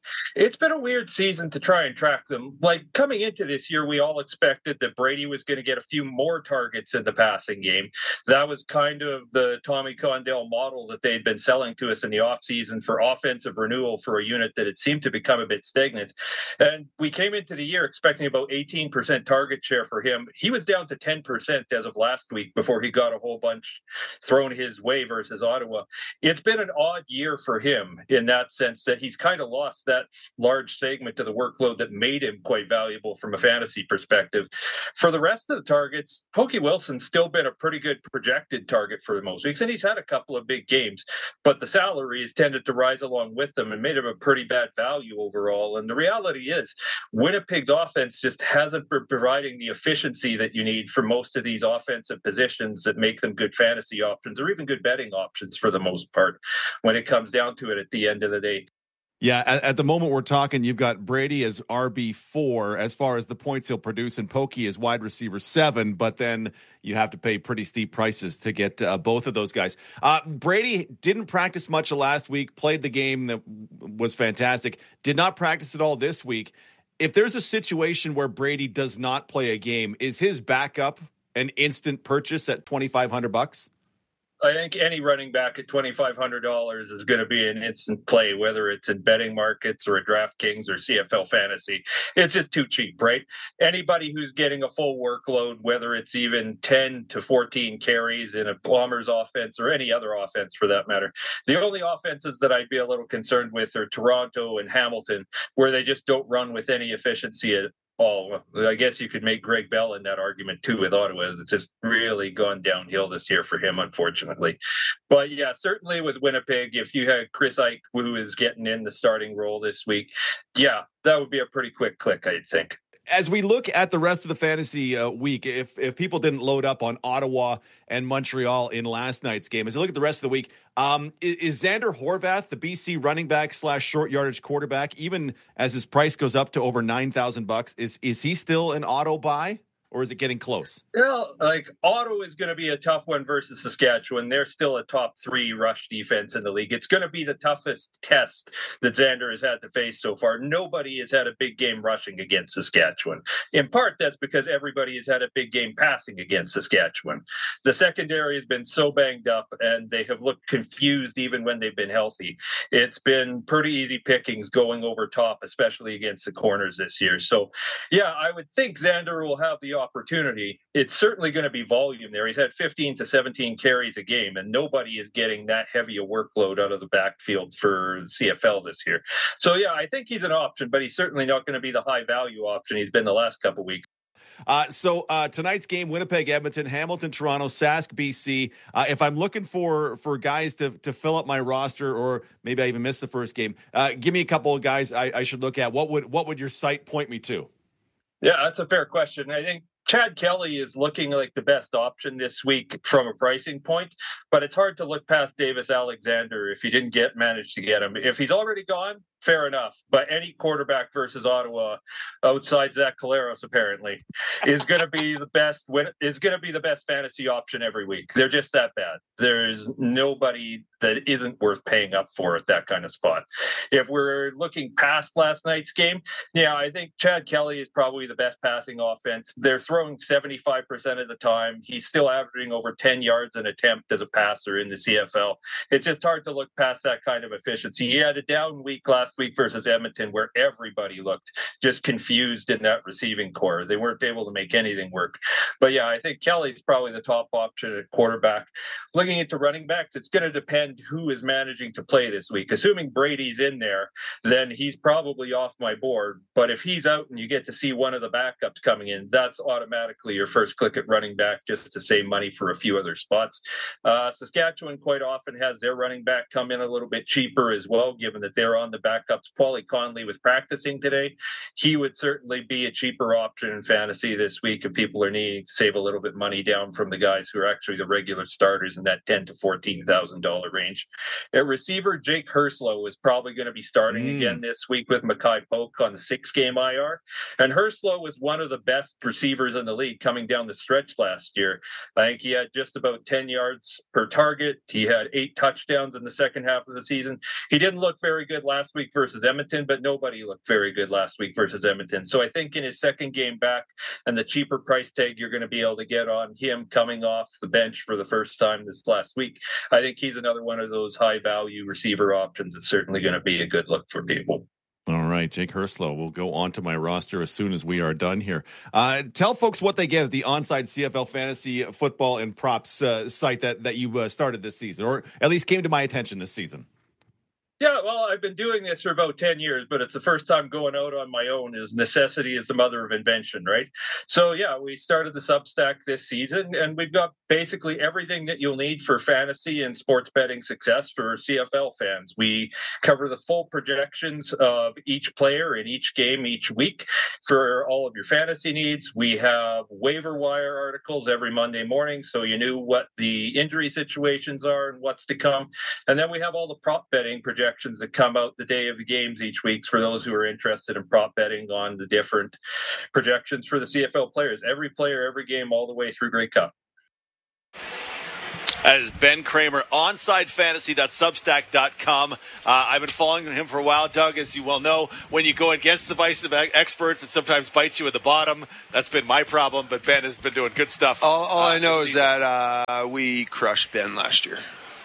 It's been a weird season to try and track them. Like coming into this year, we all expected that Brady was going to get a few more targets in the passing game. That was kind of the Tommy Condell model that they'd been selling to us in the offseason for offensive renewal for a unit that had seemed to become a bit stagnant. And we came into the year expecting about eighteen percent target share for him. He was down to ten percent as of last week before he got a whole bunch thrown his way versus Ottawa. It's been an odd year for him in that sense that he's kind of lost that large segment of the workload that made him quite valuable from a fantasy perspective. For the rest of the targets, Pokey Wilson's still been a pretty good projected target for most weeks, and he's had a couple of big games, but the salaries tended to rise along with them and made him a pretty bad value overall. And the reality is, Winnipeg's offense just hasn't been providing the efficiency that you need for most of these offensive positions that make them good fantasy options or even good betting options for the most part when it comes down to it at the end of the day. Yeah, at, at the moment we're talking, you've got Brady as R B four as far as the points he'll produce, and Pokey as wide receiver seven, but then you have to pay pretty steep prices to get uh, both of those guys. Uh, Brady didn't practice much last week, played the game that was fantastic, did not practice at all this week. If there's a situation where Brady does not play a game, is his backup an instant purchase at twenty-five hundred bucks? I think any running back at twenty-five hundred dollars is going to be an instant play, whether it's in betting markets or at DraftKings or C F L Fantasy. It's just too cheap, right? Anybody who's getting a full workload, whether it's even ten to fourteen carries in a Bombers offense or any other offense for that matter. The only offenses that I'd be a little concerned with are Toronto and Hamilton, where they just don't run with any efficiency at all. I guess you could make Greg Bell in that argument too with Ottawa. It's just really gone downhill this year for him, unfortunately. But yeah, certainly with Winnipeg, if you had Chris Ike, who is getting in the starting role this week, yeah, that would be a pretty quick click, I'd think. As we look at the rest of the fantasy uh, week, if if people didn't load up on Ottawa and Montreal in last night's game, as you look at the rest of the week, um, is, is Xander Horvath, the B C running back slash short yardage quarterback, even as his price goes up to over nine thousand bucks, is is he still an auto buy? Or is it getting close? Well, like Ottawa is going to be a tough one versus Saskatchewan. They're still a top three rush defense in the league. It's going to be the toughest test that Xander has had to face so far. Nobody has had a big game rushing against Saskatchewan. In part, that's because everybody has had a big game passing against Saskatchewan. The secondary has been so banged up, and they have looked confused even when they've been healthy. It's been pretty easy pickings going over top, especially against the corners this year. So, yeah, I would think Xander will have the opportunity. It's certainly going to be volume there. He's had fifteen to seventeen carries a game, and nobody is getting that heavy a workload out of the backfield for C F L this year. So yeah, I think he's an option, but he's certainly not going to be the high value option he's been the last couple of weeks. Uh, so uh, tonight's game, Winnipeg, Edmonton, Hamilton, Toronto, Sask, B C. Uh, if I'm looking for for guys to to fill up my roster, or maybe I even missed the first game, uh, give me a couple of guys I, I should look at. What would what would your site point me to? Yeah, that's a fair question. I think Chad Kelly is looking like the best option this week from a pricing point, but it's hard to look past Davis Alexander if you didn't get manage to get him. If he's already gone, fair enough. But any quarterback versus Ottawa, outside Zach Collaros apparently, is going to be the best. Is going to be the best fantasy option every week. They're just that bad. There's nobody that isn't worth paying up for at that kind of spot. If we're looking past last night's game, yeah, I think Chad Kelly is probably the best passing offense. They're throwing seventy-five percent of the time. He's still averaging over ten yards an attempt as a passer in the C F L. It's just hard to look past that kind of efficiency. He had a down week last week versus Edmonton where everybody looked just confused in that receiving core. They weren't able to make anything work. But yeah, I think Kelly's probably the top option at quarterback. Looking into running backs, it's going to depend who is managing to play this week. Assuming Brady's in there, then he's probably off my board. But if he's out and you get to see one of the backups coming in, that's automatically your first click at running back just to save money for a few other spots. Uh, Saskatchewan quite often has their running back come in a little bit cheaper as well, given that they're on the backups. Paulie Conley was practicing today. He would certainly be a cheaper option in fantasy this week if people are needing to save a little bit money down from the guys who are actually the regular starters in that ten to fourteen thousand dollar range. At receiver, Jake Herslow is probably going to be starting mm. again this week with Mackay Polk on the six game I R. And Herslow was one of the best receivers in the league coming down the stretch last year. I think he had just about ten yards per target. He had eight touchdowns in the second half of the season. He didn't look very good last week week versus Edmonton, but nobody looked very good last week versus Edmonton. So I think in his second game back and the cheaper price tag you're going to be able to get on him coming off the bench for the first time this last week, I think he's another one of those high-value receiver options. It's certainly going to be a good look for people. All right, Jake Herslow will go on to my roster as soon as we are done here. Uh, tell folks what they get at the Onside C F L Fantasy Football and Props uh, site that, that you uh, started this season, or at least came to my attention this season. Yeah, well, I've been doing this for about ten years, but it's the first time going out on my own. Is necessity is the mother of invention, right? So, yeah, we started the Substack this season, and we've got basically everything that you'll need for fantasy and sports betting success for C F L fans. We cover the full projections of each player in each game each week for all of your fantasy needs. We have waiver wire articles every Monday morning, so you knew what the injury situations are and what's to come. And then we have all the prop betting projections that come out the day of the games each week for those who are interested in prop betting on the different projections for the C F L players. Every player, every game, all the way through Grey Cup. That is Ben Kramer, onside fantasy dot substack dot com. Uh, I've been following him for a while, Doug, as you well know. When you go against divisive experts, it sometimes bites you at the bottom. That's been my problem, but Ben has been doing good stuff. All, all uh, I know is that uh, we crushed Ben last year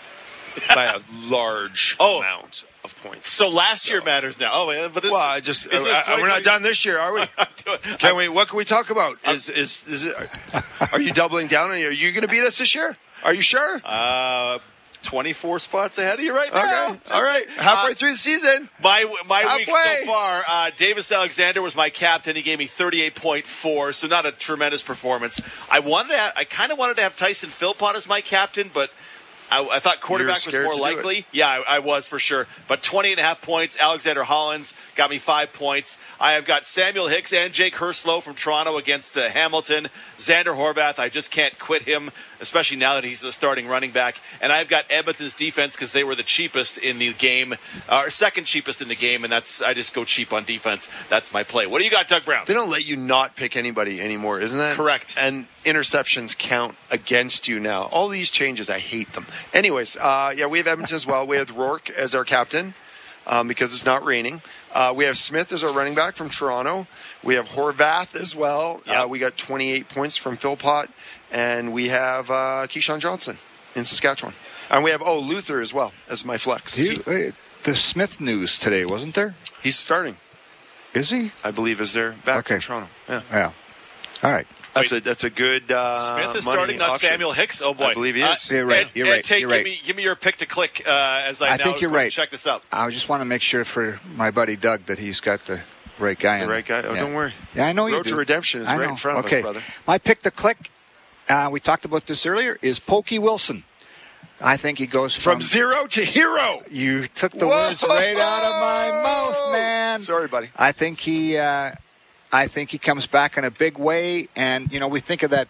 by a large oh. amount of points. So last so. year matters now. Oh, but this, well, I just is uh, we're not done this year, are we? Can we? What can we talk about? Is is is it? Are you doubling down? Are you going to beat us this year? Are you sure? Uh, twenty-four spots ahead of you right now. Okay, all right, halfway uh, through the season. My my halfway. week so far, uh, Davis Alexander was my captain. He gave me thirty-eight point four, so not a tremendous performance. I wanted to. Have, I kind of wanted to have Tyson Philpott as my captain, but I, I thought quarterback was more likely. Yeah, I, I was for sure. But twenty and a half points. Alexander Hollins got me five points. I have got Samuel Hicks and Jake Herslow from Toronto against uh, Hamilton. Xander Horvath, I just can't quit him, especially now that he's the starting running back. And I've got Edmonton's defense because they were the cheapest in the game, or second cheapest in the game, and that's I just go cheap on defense. That's my play. What do you got, Doug Brown? They don't let you not pick anybody anymore, isn't that correct? And interceptions count against you now. All these changes, I hate them. Anyways, uh, yeah, we have Edmonton as well. We have Rourke as our captain um, because it's not raining. Uh, we have Smith as our running back from Toronto. We have Horvath as well. Yep. Uh, we got twenty-eight points from Philpott. And we have uh, Keyshawn Johnson in Saskatchewan. And we have, oh, Luther as well as my flex. You, uh, the Smith news today, wasn't there? He's starting. Is he? I believe is there back okay. in Toronto. Yeah. Yeah. All right. That's Wait, a that's a good uh, Smith is starting, not option. Samuel Hicks. Oh boy, I believe he is. Uh, you're right. Ed, you're Ed, right. Take, you're give right. me give me your pick to click uh, as I, I now think you're right. Check this out. I just want to make sure for my buddy Doug that he's got the right guy. The in right guy. Oh, yeah. don't worry. Yeah, I know you Road do. to Redemption is I right know. in front okay. of us, brother. My pick to click. Uh, we talked about this earlier. Is Pokey Wilson. I think he goes from, from zero to hero. You took the Whoa! words right out of my mouth, man. Sorry, buddy. I think he. Uh, I think he comes back in a big way, and you know we think of that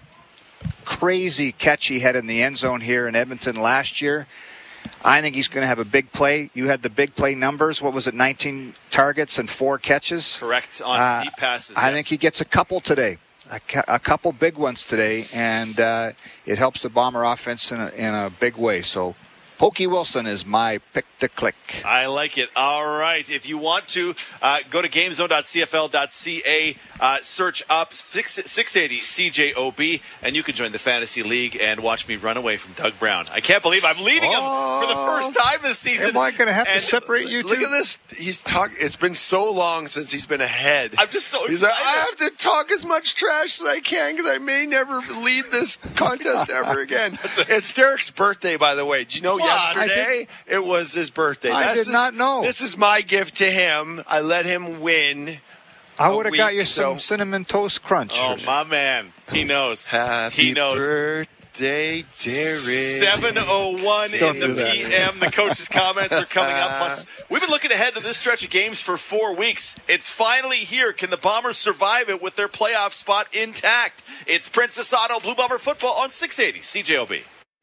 crazy catch he had in the end zone here in Edmonton last year. I think he's going to have a big play. You had the big play numbers. What was it, nineteen targets and four catches? Correct, on uh, deep passes. I yes. think he gets a couple today, a, a couple big ones today, and uh, it helps the Bomber offense in a, in a big way. So Pokey Wilson is my pick to click. I like it. All right. If you want to, uh, go to gamezone dot c f l dot c a, uh, search up six eighty C J O B, and you can join the Fantasy League and watch me run away from Doug Brown. I can't believe I'm leading oh, him for the first time this season. Am I going to have and to separate you two? Look at this. He's talk. It's been so long since he's been ahead. I'm just so He's excited. like, I have to talk as much trash as I can because I may never lead this contest ever again. It's Derek's birthday, by the way. Did you know Well, yesterday it was his birthday? I That's did his, not know. This is my gift to him. I let him win. I would have got you so. some cinnamon toast crunch. Oh, my man. He knows. Happy he knows. birthday, Derek. seven oh one Don't in the do that. P M. The coach's comments are coming up. Plus, we've been looking ahead to this stretch of games for four weeks. It's finally here. Can the Bombers survive it with their playoff spot intact? It's Princess Auto Blue Bomber Football on six eighty C J O B.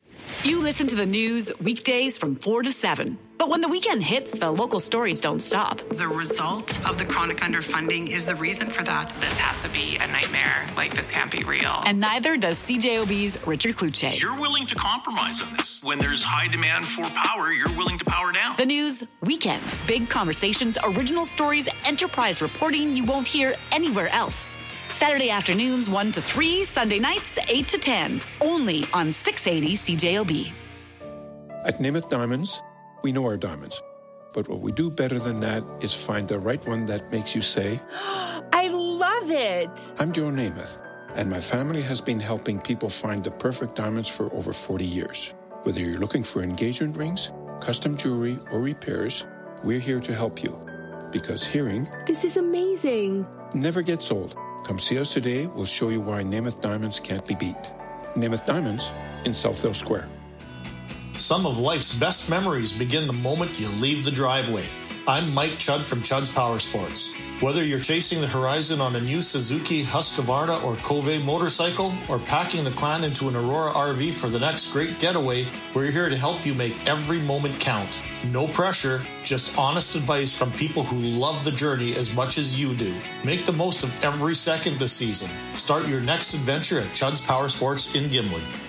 You listen to the news weekdays from four to seven. But when the weekend hits, the local stories don't stop. The result of the chronic underfunding is the reason for that. This has to be a nightmare. Like, this can't be real. And neither does C J O B's Richard Kluche. You're willing to compromise on this. When there's high demand for power, you're willing to power down. The news weekend. Big conversations, original stories, enterprise reporting you won't hear anywhere else. Saturday afternoons one to three, Sunday nights eight to ten. Only on six eighty C J O B. At Namath Diamonds, we know our diamonds. But what we do better than that is find the right one that makes you say, I love it. I'm Joe Namath, and my family has been helping people find the perfect diamonds for over forty years. Whether you're looking for engagement rings, custom jewelry, or repairs, we're here to help you. Because hearing, this is amazing, never gets old. Come see us today. We'll show you why Namath Diamonds can't be beat. Namath Diamonds in Southdale Square. Some of life's best memories begin the moment you leave the driveway. I'm Mike Chudd from Chudd's Power Sports. Whether you're chasing the horizon on a new Suzuki Husqvarna or Cove motorcycle, or packing the clan into an Aurora R V for the next great getaway, we're here to help you make every moment count. No pressure, just honest advice from people who love the journey as much as you do. Make the most of every second this season. Start your next adventure at Chudd's Power Sports in Gimli.